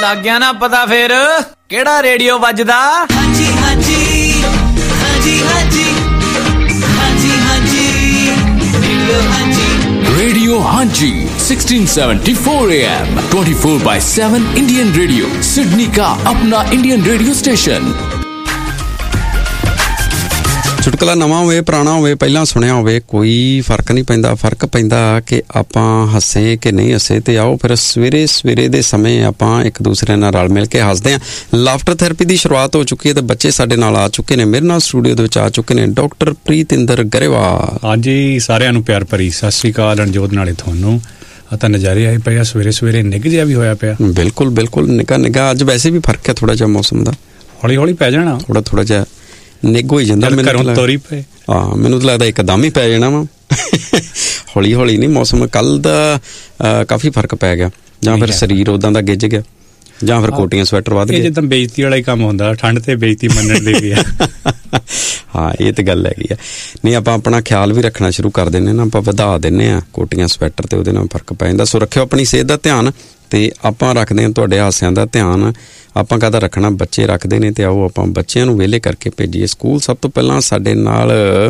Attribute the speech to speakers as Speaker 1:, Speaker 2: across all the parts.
Speaker 1: ਲੱਗ ਗਿਆ ਨਾ ਪਤਾ ਫਿਰ ਕਿਹੜਾ ਰੇਡੀਓ ਵੱਜਦਾ। ਹਾਂਜੀ ਹਾਂਜੀ ਹਾਂਜੀ ਹਾਂਜੀ ਹਾਂਜੀ ਹਾਂਜੀ
Speaker 2: रेडियो हांजी 1674 AM 24/7 इंडियन रेडियो सिडनी का अपना इंडियन रेडियो स्टेशन।
Speaker 3: ਚੁਟਕਲਾ ਨਵਾਂ ਹੋਵੇ ਪੁਰਾਣਾ ਹੋਵੇ ਪਹਿਲਾਂ ਸੁਣਿਆ ਹੋਵੇ ਕੋਈ ਫਰਕ ਨਹੀਂ ਪੈਂਦਾ। ਫਰਕ ਪੈਂਦਾ ਕਿ ਆਪਾਂ ਹੱਸੇ ਕਿ ਨਹੀਂ ਹੱਸੇ। ਤੇ ਆਓ ਫਿਰ ਸਵੇਰੇ ਸਵੇਰੇ ਦੇ ਸਮੇਂ ਆਪਾਂ ਇੱਕ ਦੂਸਰੇ ਨਾਲ ਰਲ ਮਿਲ ਕੇ ਹੱਸਦੇ ਹਾਂ। ਲਾਫਟਰ ਥੈਰੇਪੀ ਦੀ ਸ਼ੁਰੂਆਤ ਹੋ ਚੁੱਕੀ ਹੈ ਤੇ ਬੱਚੇ ਸਾਡੇ ਨਾਲ ਆ ਚੁੱਕੇ ਨੇ। ਮੇਰੇ ਨਾਲ ਸਟੂਡੀਓ ਦੇ ਵਿੱਚ ਆ ਚੁੱਕੇ ਨੇ ਡਾਕਟਰ ਪ੍ਰੀਤਿੰਦਰ ਗਰੇਵਾਲ।
Speaker 4: ਹਾਂਜੀ ਸਾਰਿਆਂ ਨੂੰ ਪਿਆਰ ਭਰੀ ਸਤਿ ਸ਼੍ਰੀ ਅਕਾਲ। ਰਣਜੋਤ ਨਾਲੇ ਤੁਹਾਨੂੰ ਤਾਂ ਨਜ਼ਾਰੇ ਆਏ ਪਏ ਆ। ਸਵੇਰੇ ਸਵੇਰੇ ਨਿੱਘ ਜਿਹਾ ਵੀ ਹੋਇਆ ਪਿਆ।
Speaker 3: ਬਿਲਕੁਲ ਬਿਲਕੁਲ ਨਿੱਘਾ ਨਿੱਘਾ। ਅੱਜ ਵੈਸੇ ਵੀ ਫਰਕ ਹੈ ਥੋੜਾ ਜਿਹਾ ਮੌਸਮ ਦਾ। ਹੌਲੀ ਹੌਲੀ ਪੈ ਜਾਣਾ ਥੋੜਾ ਜਿਹਾ ਨਿੱਘ ਹੋਈ ਜਾਂਦਾ।
Speaker 4: ਤੋਰੀ ਪਏ
Speaker 3: ਹਾਂ ਮੈਨੂੰ ਤਾਂ ਲੱਗਦਾ ਇੱਕਦਮ ਹੀ ਪੈ ਜਾਣਾ ਵਾ। ਹੌਲੀ ਹੌਲੀ ਨਹੀਂ ਮੌਸਮ ਕੱਲ ਦਾ ਕਾਫੀ ਫਰਕ ਪੈ ਗਿਆ ਜਾਂ ਫਿਰ ਸਰੀਰ ਉਦਾਂ ਦਾ ਗਿੱਝ ਗਿਆ ਜਾਂ ਫਿਰ ਕੋਟੀਆਂ ਸਵੈਟਰ ਵੱਧ ਗਏ। ਜਿੱਦਾਂ ਬੇਇੱਜ਼ਤੀ ਵਾਲਾ ਹੀ ਕੰਮ ਹੁੰਦਾ ਠੰਡ ਤੇ ਬੇਇੱਜ਼ਤੀ ਮੰਨਣ ਦੇ ਵੀ ਆ। ਹਾਂ ਇਹ ਤਾਂ ਗੱਲ ਹੈਗੀ ਆ। ਨਹੀਂ ਆਪਾਂ ਆਪਣਾ ਖਿਆਲ ਵੀ ਰੱਖਣਾ ਸ਼ੁਰੂ ਕਰ ਦਿੰਦੇ ਨਾ। ਆਪਾਂ ਵਧਾ ਦਿੰਦੇ ਹਾਂ ਕੋਟੀਆਂ ਸਵੈਟਰ ਤੇ ਉਹਦੇ ਨਾਲ ਫਰਕ ਪੈ ਜਾਂਦਾ। ਸੋ ਰੱਖਿਓ ਆਪਣੀ ਸਿਹਤ ਦਾ ਧਿਆਨ ਤੇ ਆਪਾਂ ਰੱਖਦੇ ਹਾਂ ਤੁਹਾਡੇ ਹਾਸਿਆਂ ਦਾ ਧਿਆਨ। ਆਪਾਂ ਕਾਹਦਾ ਰੱਖਣਾ ਬੱਚੇ ਰੱਖਦੇ ਨੇ। ਤੇ ਆਓ ਆਪਾਂ ਬੱਚਿਆਂ ਨੂੰ ਵਿਹਲੇ ਕਰਕੇ ਭੇਜੀਏ ਸਕੂਲ। ਸਭ ਤੋਂ ਪਹਿਲਾਂ ਸਾਡੇ ਨਾਲ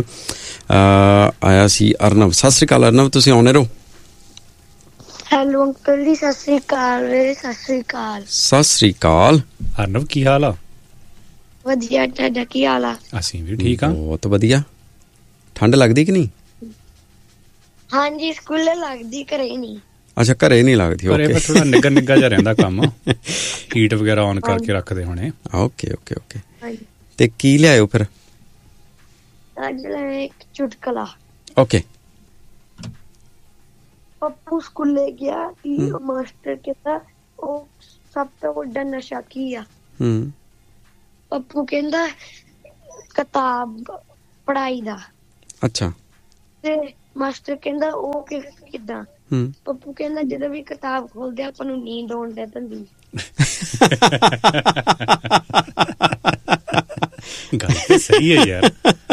Speaker 3: ਆਇਆ ਸੀ ਅਰਨਵ। ਸਤਿ ਸ਼੍ਰੀ ਅਕਾਲ ਅਰਨਵ ਤੁਸੀਂ ਆਉਣੇ ਰਹੋ।
Speaker 5: ਹੈਲੋ ਅੰਕਲ ਜੀ ਸਤਿ ਸ਼੍ਰੀ ਅਕਾਲ। ਸਤਿ ਸ਼੍ਰੀ ਅਕਾਲ।
Speaker 3: ਸਤਿ ਸ਼੍ਰੀ ਅਕਾਲ
Speaker 4: ਅਰਨਵ ਕੀ ਹਾਲ ਆ?
Speaker 5: ਵਧੀਆ ਤੁਹਾਡਾ ਕੀ ਹਾਲ ਆ?
Speaker 4: ਅਸੀਂ ਵੀ ਠੀਕ ਆ
Speaker 3: ਬਹੁਤ ਵਧੀਆ। ਠੰਡ ਲੱਗਦੀ ਕਿ ਨਹੀਂ?
Speaker 5: ਹਾਂਜੀ ਸਕੂਲੇ ਲੱਗਦੀ ਘਰੇ ਨਹੀਂ।
Speaker 3: ਅੱਛਾ ਘਰੇ ਨਹੀਂ ਲੱਗਦੀ।
Speaker 4: ਘਰੇ ਪਰ ਥੋੜਾ ਨਿੱਘਾ ਨਿੱਘਾ ਜਿਹਾ ਰਹਿੰਦਾ ਕੰਮ। ਹੀਟ ਵਗੈਰਾ ਔਨ ਕਰਕੇ ਰੱਖਦੇ ਹੋਣੇ।
Speaker 3: Okay okay okay. ਤੇ ਕੀ ਲਿਆਇਓ ਫਿਰ?
Speaker 5: ਅੱਜ ਲੈ ਇੱਕ ਚੁਟਕਲਾ।
Speaker 3: ਓਕੇ।
Speaker 5: ਪੱਪੂ ਸਕੂਲੇ ਗਿਆ ਕਿ ਮਾਸਟਰ ਕਹਿੰਦਾ ਉਹ ਸਭ ਤੋਂ ਵੱਡਾ ਨਸ਼ਾ ਕੀ ਆ? ਪੱਪੂ ਕਹਿੰਦਾ ਕਿਤਾਬ ਪੜ੍ਹਾਈ ਦਾ। ਅੱਛਾ। ਤੇ ਮਾਸਟਰ ਕਹਿੰਦਾ ਉਹ ਕਿੱਦਾਂ? ਪੱਪੂ ਕਹਿੰਦਾ ਜਦੋਂ ਵੀ ਕਿਤਾਬ ਖੋਲਦੇ ਆਪਾਂ ਨੂੰ ਨੀਂਦ ਆਉਣ ਲੱਗ ਪੈਂਦੀ।
Speaker 4: ਗੱਲ ਤੇ ਸਹੀ ਹੈ ਯਾਰ।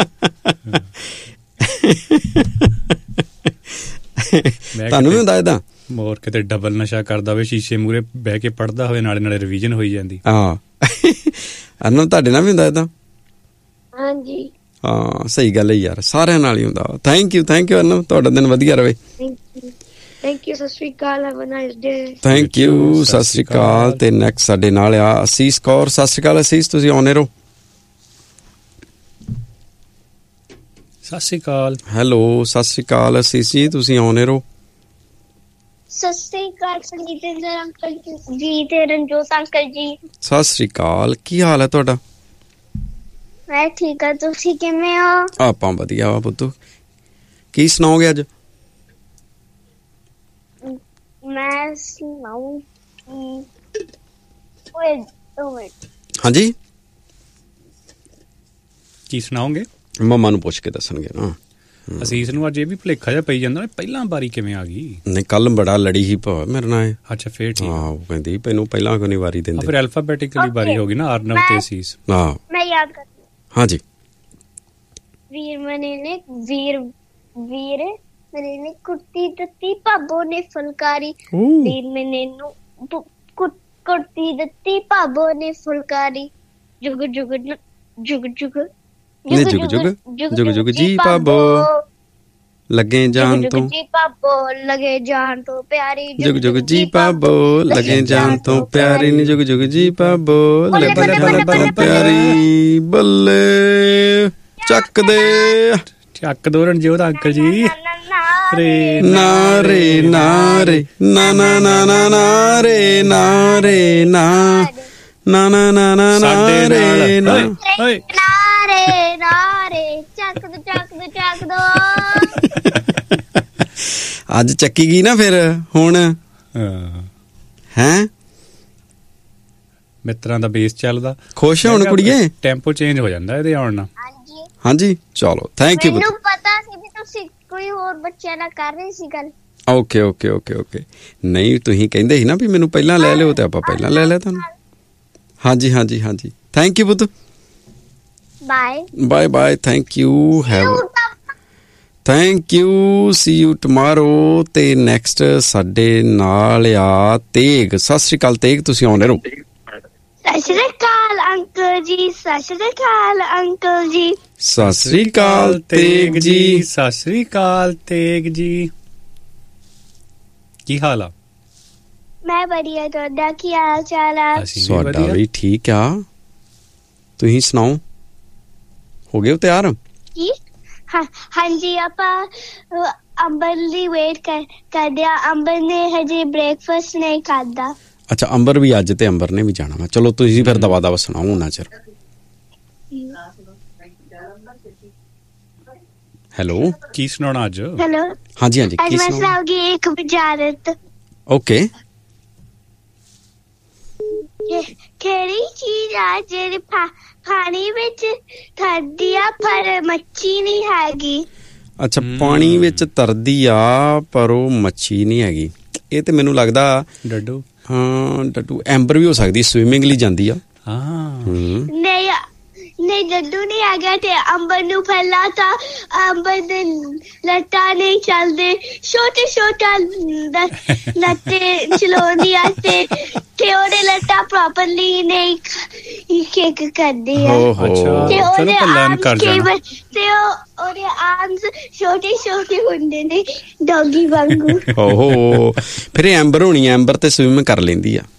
Speaker 3: ਤੁਹਾਨੂੰ ਵੀ ਹੁੰਦਾ ਏਦਾਂ?
Speaker 4: ਮੋਰ ਕਿਤੇ ਡਬਲ ਨਸ਼ਾ ਕਰਦਾ ਹੋਵੇ ਸ਼ੀਸ਼ੇ ਮੂਹਰੇ ਬਹਿ ਕੇ ਪੜ੍ਹਦਾ ਹੋਵੇ ਨਾਲੇ ਨਾਲੇ ਰਿਵੀਜ਼ਨ ਹੋਈ ਜਾਂਦੀ।
Speaker 3: ਹਾਂ ਅਰਨਵ ਤੁਹਾਡੇ ਨਾਲ ਵੀ ਹੁੰਦਾ ਏਦਾਂ?
Speaker 5: ਹਾਂਜੀ
Speaker 3: ਹਾਂ ਸਹੀ ਗੱਲ ਹੈ ਯਾਰ ਸਾਰਿਆਂ ਨਾਲ ਹੀ ਹੁੰਦਾ। ਥੈਂਕ ਯੂ ਅਰਨਵ ਤੁਹਾਡਾ ਦਿਨ ਵਧੀਆ ਰਹੇ।
Speaker 5: Thank you. ਸਤਿ ਸ਼੍ਰੀ ਅਕਾਲ। Have a nice day.
Speaker 3: Thank you. ਸਤਿ ਸ਼੍ਰੀ ਅਕਾਲ। ਤੇ ਨੈਕਸਟ ਸਾਡੇ ਨਾਲ ਆ ਅਸੀਸ ਕੌਰ। ਸਤਿ ਸ਼੍ਰੀ ਅਕਾਲ ਅਸੀਸ ਤੁਸੀਂ ਆਉਣੇ ਰਹੋ।
Speaker 4: ਸਤਿ ਸ਼੍ਰੀ ਅਕਾਲ।
Speaker 3: ਹੈਲੋ ਸਤਿ ਸ਼੍ਰੀ ਅਕਾਲ ਅਸੀਸ ਜੀ ਤੁਸੀਂ ਆਉਣੇ ਰਹੋ।
Speaker 5: ਸਤਿ ਸ਼੍ਰੀ ਅਕਾਲ ਸੰਜੀਤਿੰਦਰ ਅੰਕਲ ਜੀ ਤੇ ਰਣਜੋਤ ਅੰਕਲ ਜੀ।
Speaker 3: ਸਤਿ ਸ਼੍ਰੀ ਅਕਾਲ। ਕੀ ਹਾਲ ਹੈ ਤੁਹਾਡਾ?
Speaker 5: ਮੈਂ ਠੀਕ ਆ ਤੁਸੀਂ ਕਿਵੇਂ ਹੋ? ਆਪਾਂ
Speaker 3: ਵਧੀਆ ਵਾ ਪੁੱਤੂ। ਕੀ ਸੁਣਾਓਗੇ ਅੱਜ?
Speaker 5: ਮੈਂ ਸੁਣਾਉ
Speaker 3: ਹਾਂਜੀ
Speaker 4: ਕੀ ਸੁਣਾਓਗੇ?
Speaker 3: ਮੰਮਾ ਨੂੰ ਪੁੱਛ ਕੇ ਦੱਸਣਗੇ ਨਾ।
Speaker 4: ਅਸੀਸ ਨੂੰ ਅੱਜ ਇਹ ਵੀ ਭੁਲੇਖਾ ਜਿਹਾ ਪਈ ਜਾਂਦਾ ਪਹਿਲਾਂ ਵਾਰੀ ਕਿਵੇਂ ਆ ਗਈ?
Speaker 3: ਨਹੀਂ ਕੱਲ ਬੜਾ ਲੜੀ ਸੀ ਭਾ ਮੇਰੇ ਨਾਲ।
Speaker 4: ਅੱਛਾ ਫੇਰ ਠੀਕ।
Speaker 3: ਹਾਂ ਉਹ ਕਹਿੰਦੀ ਮੈਨੂੰ ਪਹਿਲਾਂ ਕਿਉਂ ਨਹੀਂ ਵਾਰੀ ਦਿੰਦੇ?
Speaker 4: ਫਿਰ ਐਲਫਾਬੈਟਿਕਲੀ ਵਾਰੀ ਹੋ ਗਈ ਨਾ ਅਰਨਵ ਤੇ ਅਸੀਸ।
Speaker 3: ਹਾਂ
Speaker 5: ਮੈਂ ਯਾਦ ਕਰ।
Speaker 3: ਹਾਂਜੀ
Speaker 5: ਵੀਰ ਮਨੇ ਨੇ ਕੁੱਤੀ ਦਿੱਤੀ ਭਾਬੋ ਨੇ ਫੁਲਕਾਰੀ। ਵੀਰ ਮਨੇ ਨੂੰ ਕੁੱਤੀ ਦਿੱਤੀ ਭਾਬੋ ਨੇ ਫੁਲਕਾਰੀ। ਜੁਗ ਜੁਗ ਜੁਗ ਜੁਗ ਜੁਗ ਜੁਗ ਜੀ ਭਾਬੋ ਲੱਗੇ ਜਾਣ ਤੋਂ। ਜੀ ਭਾਬੋ ਲੱਗੇ ਜਾਣ ਤੋਂ ਪਿਆਰੀ। ਜੁਗ ਜੁਗ ਜੀ ਭਾਬੋ ਲੱਗੇ ਜਾਣ ਤੋਂ ਪਿਆਰੀ ਨੀ। ਜੁਗ ਜੁਗ ਜੀ ਭਾਬੋ ਲੱਗੇ ਬੱਲੇ ਪਿਆਰੀ। ਬੱਲੇ ਚੱਕ ਦੋ
Speaker 4: ਰਣਜੋਤ ਅੰਕਲ ਜੀ।
Speaker 3: ਰੇ ਨਾਰੇ ਨਾਰੇ ਨਾ ਨਾ ਨਾ ਨਾ ਨਾਰੇ ਨਾਰੇ ਨਾ ਨਾ ਨਾ ਨਾ ਨਾ ਨਾਰੇ ਨਾ ਨਾਰੇ ਨਾਰੇ ਚੱਕ ਦੋ। ਅੱਜ ਚੱਕੀ ਗਈ ਨਾ ਫਿਰ ਹੁਣ ਹੈ
Speaker 4: ਮਿੱਤਰਾਂ ਦਾ ਬੇਸ ਚੱਲਦਾ।
Speaker 3: ਖੁਸ਼ ਹੁਣ ਕੁੜੀਏ?
Speaker 4: ਟੈਂਪੋ ਚੇਂਜ ਹੋ ਜਾਂਦਾ ਇਹਦੇ ਆਉਣ ਨਾਲ।
Speaker 3: ਹਾਂਜੀ ਚਲੋ ਥੈਂਕ ਯੂ।
Speaker 5: ਮੈਨੂੰ ਪਤਾ ਸੀ ਵੀ ਤੁਸੀਂ ਕੋਈ ਹੋਰ ਬੱਚਿਆਂ ਨਾਲ ਕਰ ਰਹੇ ਸੀ ਗੱਲ।
Speaker 3: Okay okay okay okay. ਨਹੀਂ ਤੁਸੀਂ ਕਹਿੰਦੇ ਸੀ ਨਾ ਵੀ ਮੈਨੂੰ ਪਹਿਲਾਂ ਲੈ ਲਿਓ ਤੇ ਆਪਾਂ ਪਹਿਲਾਂ ਲੈ ਲਿਆ ਤੁਹਾਨੂੰ। ਹਾਂਜੀ ਹਾਂਜੀ ਹਾਂਜੀ ਥੈਂਕ ਯੂ ਪੁੱਤ। Bye bye bye. Thank you. Thank you, C you tomorrow. ਤੇ ਨੈਕਸਟ ਸਾਡੇ ਨਾਲ ਆ ਤੇਗ। ਸਤਿ ਸ਼੍ਰੀ ਅਕਾਲ ਤੇਗ, ਤੁਸੀਂ ਆਉਂਦੇ ਰਹੋ।
Speaker 5: ਸਤਿ ਸ਼੍ਰੀ ਅਕਾਲ ਅੰਕਲ ਜੀ, ਸਤਿ ਸ਼੍ਰੀ ਅਕਾਲ ਅੰਕਲ ਜੀ।
Speaker 3: ਸਤਿ ਸ਼੍ਰੀ ਅਕਾਲ ਤੇਗ ਜੀ।
Speaker 4: ਸਤਿ ਸ਼੍ਰੀ ਅਕਾਲ ਤੇਗ ਜੀ। ਕੀ ਹਾਲ ਆ?
Speaker 5: ਮੈਂ ਵਧੀਆ, ਤੁਹਾਡਾ ਕੀ ਹਾਲ ਚਾਲ ਆ?
Speaker 3: ਤੁਹਾਡਾ ਵੀ ਠੀਕ ਆ। ਤੁਸੀਂ ਸੁਣਾਓ, ਹੋ ਗਏ ਹੋ ਤਿਆਰ?
Speaker 5: ਕੀ? ਹਾਂਜੀ, ਆਪਾਂ ਅੰਬਰ ਦੀ ਵੇਟ ਕਰਦੇ ਆ। ਅੰਬਰ ਨੇ ਹਜੇ ਬ੍ਰੇਕਫਾਸਟ ਨਹੀਂ ਖਾਦਾ।
Speaker 3: ਅੱਛਾ, ਅੰਬਰ ਵੀ ਅੱਜ ਤੇ ਅੰਬਰ ਨੇ ਵੀ ਜਾਣਾ ਵਾ। ਚਲੋ ਤੁਸੀਂ ਫਿਰ ਦਵਾ ਦਵਾ ਸੁਣਾਓ ਉਹਨਾਂ ਚਿਰ। ਹੈਲੋ,
Speaker 4: ਕੀ ਸੁਣਾਉਣਾ ਅੱਜ?
Speaker 5: ਹੈਲੋ,
Speaker 3: ਹਾਂਜੀ ਹਾਂਜੀ,
Speaker 5: ਅੱਜ ਮੈਂ ਸੁਣਾਉਂਗੀ ਇੱਕ ਬੁਝਾਰਤ।
Speaker 3: ਓਕੇ।
Speaker 5: ਕਿਹੜੀ ਚੀਜ਼ ਆ ਜਿਹੜੀ ਪਾਣੀ ਵਿੱਚ ਤਰਦੀ ਆ ਪਰ ਮੱਛੀ ਨਹੀਂ ਹੈਗੀ?
Speaker 3: ਅੱਛਾ, ਪਾਣੀ ਵਿੱਚ ਤਰਦੀ ਆ ਪਰ ਉਹ ਮੱਛੀ ਨਹੀਂ ਹੈਗੀ। ਇਹ ਤੇ ਮੈਨੂੰ ਲੱਗਦਾ
Speaker 4: ਡੱਡੂ।
Speaker 3: ਹਾਂ, ਡੱਡੂ। ਐਂਬਰ ਵੀ ਹੋ ਸਕਦੀ, ਸਵਿਮਿੰਗ ਲਈ ਜਾਂਦੀ ਆ।
Speaker 5: ਨਹੀਂ, ਡੱਡੂ ਨਹੀਂ ਹੈਗਾ। ਤੇ ਅੰਬਰ ਨੂੰ ਪਹਿਲਾਂ ਤਾਂ ਅੰਬਰ ਦੇ ਲੱਤਾਂ ਨਹੀਂ ਚੱਲਦੇ, ਛੋਟੇ ਲੱਤੇ ਚਲਾਉਂਦੀ ਆ ਤੇ ਉਹਦੇ ਲੱਤਾਂ ਪ੍ਰੋਪਰਲੀ ਨਹੀਂ ਕਿਕ ਕਰਦੀ ਆ। ਤੇ ਉਹਦੇ ਆਰਮਸ ਛੋਟੇ ਹੁੰਦੇ ਨੇ, ਡੌਗੀ ਵਾਂਗੂ।
Speaker 3: ਓਹੋ, ਫਿਰ ਐਂਬਰ ਹੋਣੀ। ਐਂਬਰ ਤੇ ਸਵਿਮ ਕਰ ਲੈਂਦੀ ਆ।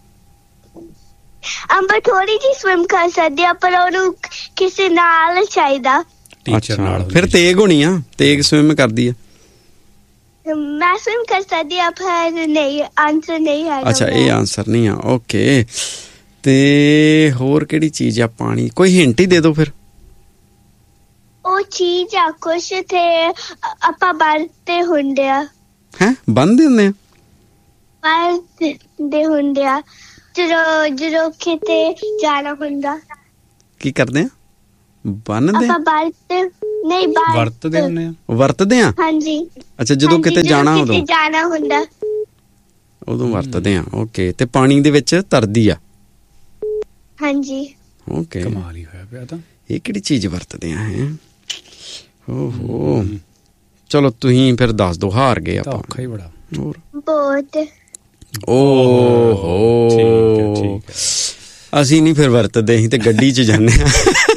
Speaker 5: ਅੰਬਰ ਥੋੜੀ ਜਿਹੀ ਸਵਿਮ ਕਰ ਸਕਦੀ ਆ, ਪਰ ਉਹਨੂੰ ਕਿਸੇ ਨਾਲ ਚਾਹੀਦਾ,
Speaker 4: ਟੀਚਰ ਨਾਲ।
Speaker 3: ਫਿਰ ਤੇਗ ਹੋਣੀ ਆ, ਤੇਗ ਸਵਿਮ ਕਰਦੀ ਆ।
Speaker 5: ਮੈਂ ਸਵਿਮ ਕਰ ਸਕਦੀ ਆ, ਪਰ ਨਹੀਂ, ਆਨਸਰ ਨਹੀਂ ਹੈ।
Speaker 3: ਅੱਛਾ, ਇਹ ਆਨਸਰ ਨਹੀਂ ਆ। ਓਕੇ। ਤੇ ਹੋਰ ਕਿਹੜੀ ਚੀਜ਼ ਆ ਪਾਣੀ? ਕੋਈ ਹਿੰਟ ਹੀ ਦੇ ਦਿਓ ਫਿਰ।
Speaker 5: ਉਹ ਚੀਜ਼ ਆ ਕੁਛ ਤੇ ਆਪਾਂ ਬੰਨ੍ਹਦੇ ਹੁੰਦੇ ਆ।
Speaker 3: ਹੈਂ, ਬੰਨ੍ਹਦੇ ਹੁੰਦੇ ਆ?
Speaker 5: ਬੰਨ੍ਹਦੇ ਹੁੰਦੇ ਆ ਜਦੋਂ ਕਿਤੇ ਜਾਣਾ ਹੁੰਦਾ।
Speaker 3: ਕੀ ਕਰਦੇ ਆ? ਬੰਨ੍ਹਦੇ?
Speaker 5: ਆਪਾਂ
Speaker 4: ਵਰਤਦੇ ਹੁੰਦੇ ਆ।
Speaker 3: ਵਰਤਦੇ ਆ?
Speaker 5: ਹਾਂਜੀ।
Speaker 3: ਅੱਛਾ, ਜਦੋਂ ਕਿਤੇ ਜਾਣਾ
Speaker 5: ਉਦੋਂ ਜਾਣਾ ਹੁੰਦਾ
Speaker 3: ਉਦੋਂ ਵਰਤਦੇ ਆ। ਓਕੇ। ਤੇ ਪਾਣੀ ਦੇ ਵਿੱਚ ਤਰਦੀ ਆ?
Speaker 5: ਹਾਂਜੀ।
Speaker 3: ਓਕੇ,
Speaker 4: ਕਮਾਲ ਹੀ ਹੋਇਆ ਪਿਆ ਤਾਂ। ਇਹ
Speaker 3: ਕਿਹੜੀ ਚੀਜ਼ ਵਰਤਦੇ ਆ? ਹੈ, ਓਹੋ। ਚਲੋ ਤੁਸੀਂ ਫਿਰ ਦੱਸ ਦਿਓ, ਹਾਰ ਗਏ ਆਪਾਂ।
Speaker 4: ਔਖਾ ਹੀ ਬੜਾ।
Speaker 3: ਹੋਰ
Speaker 5: ਬਹੁਤ।
Speaker 3: ਓਹੋ,
Speaker 4: ਠੀਕ ਹੈ।
Speaker 3: ਅਸੀਂ ਨਹੀਂ ਫਿਰ ਵਰਤਦੇ, ਅਸੀਂ ਤੇ ਗੱਡੀ 'ਚ ਜਾਂਦੇ ਆ।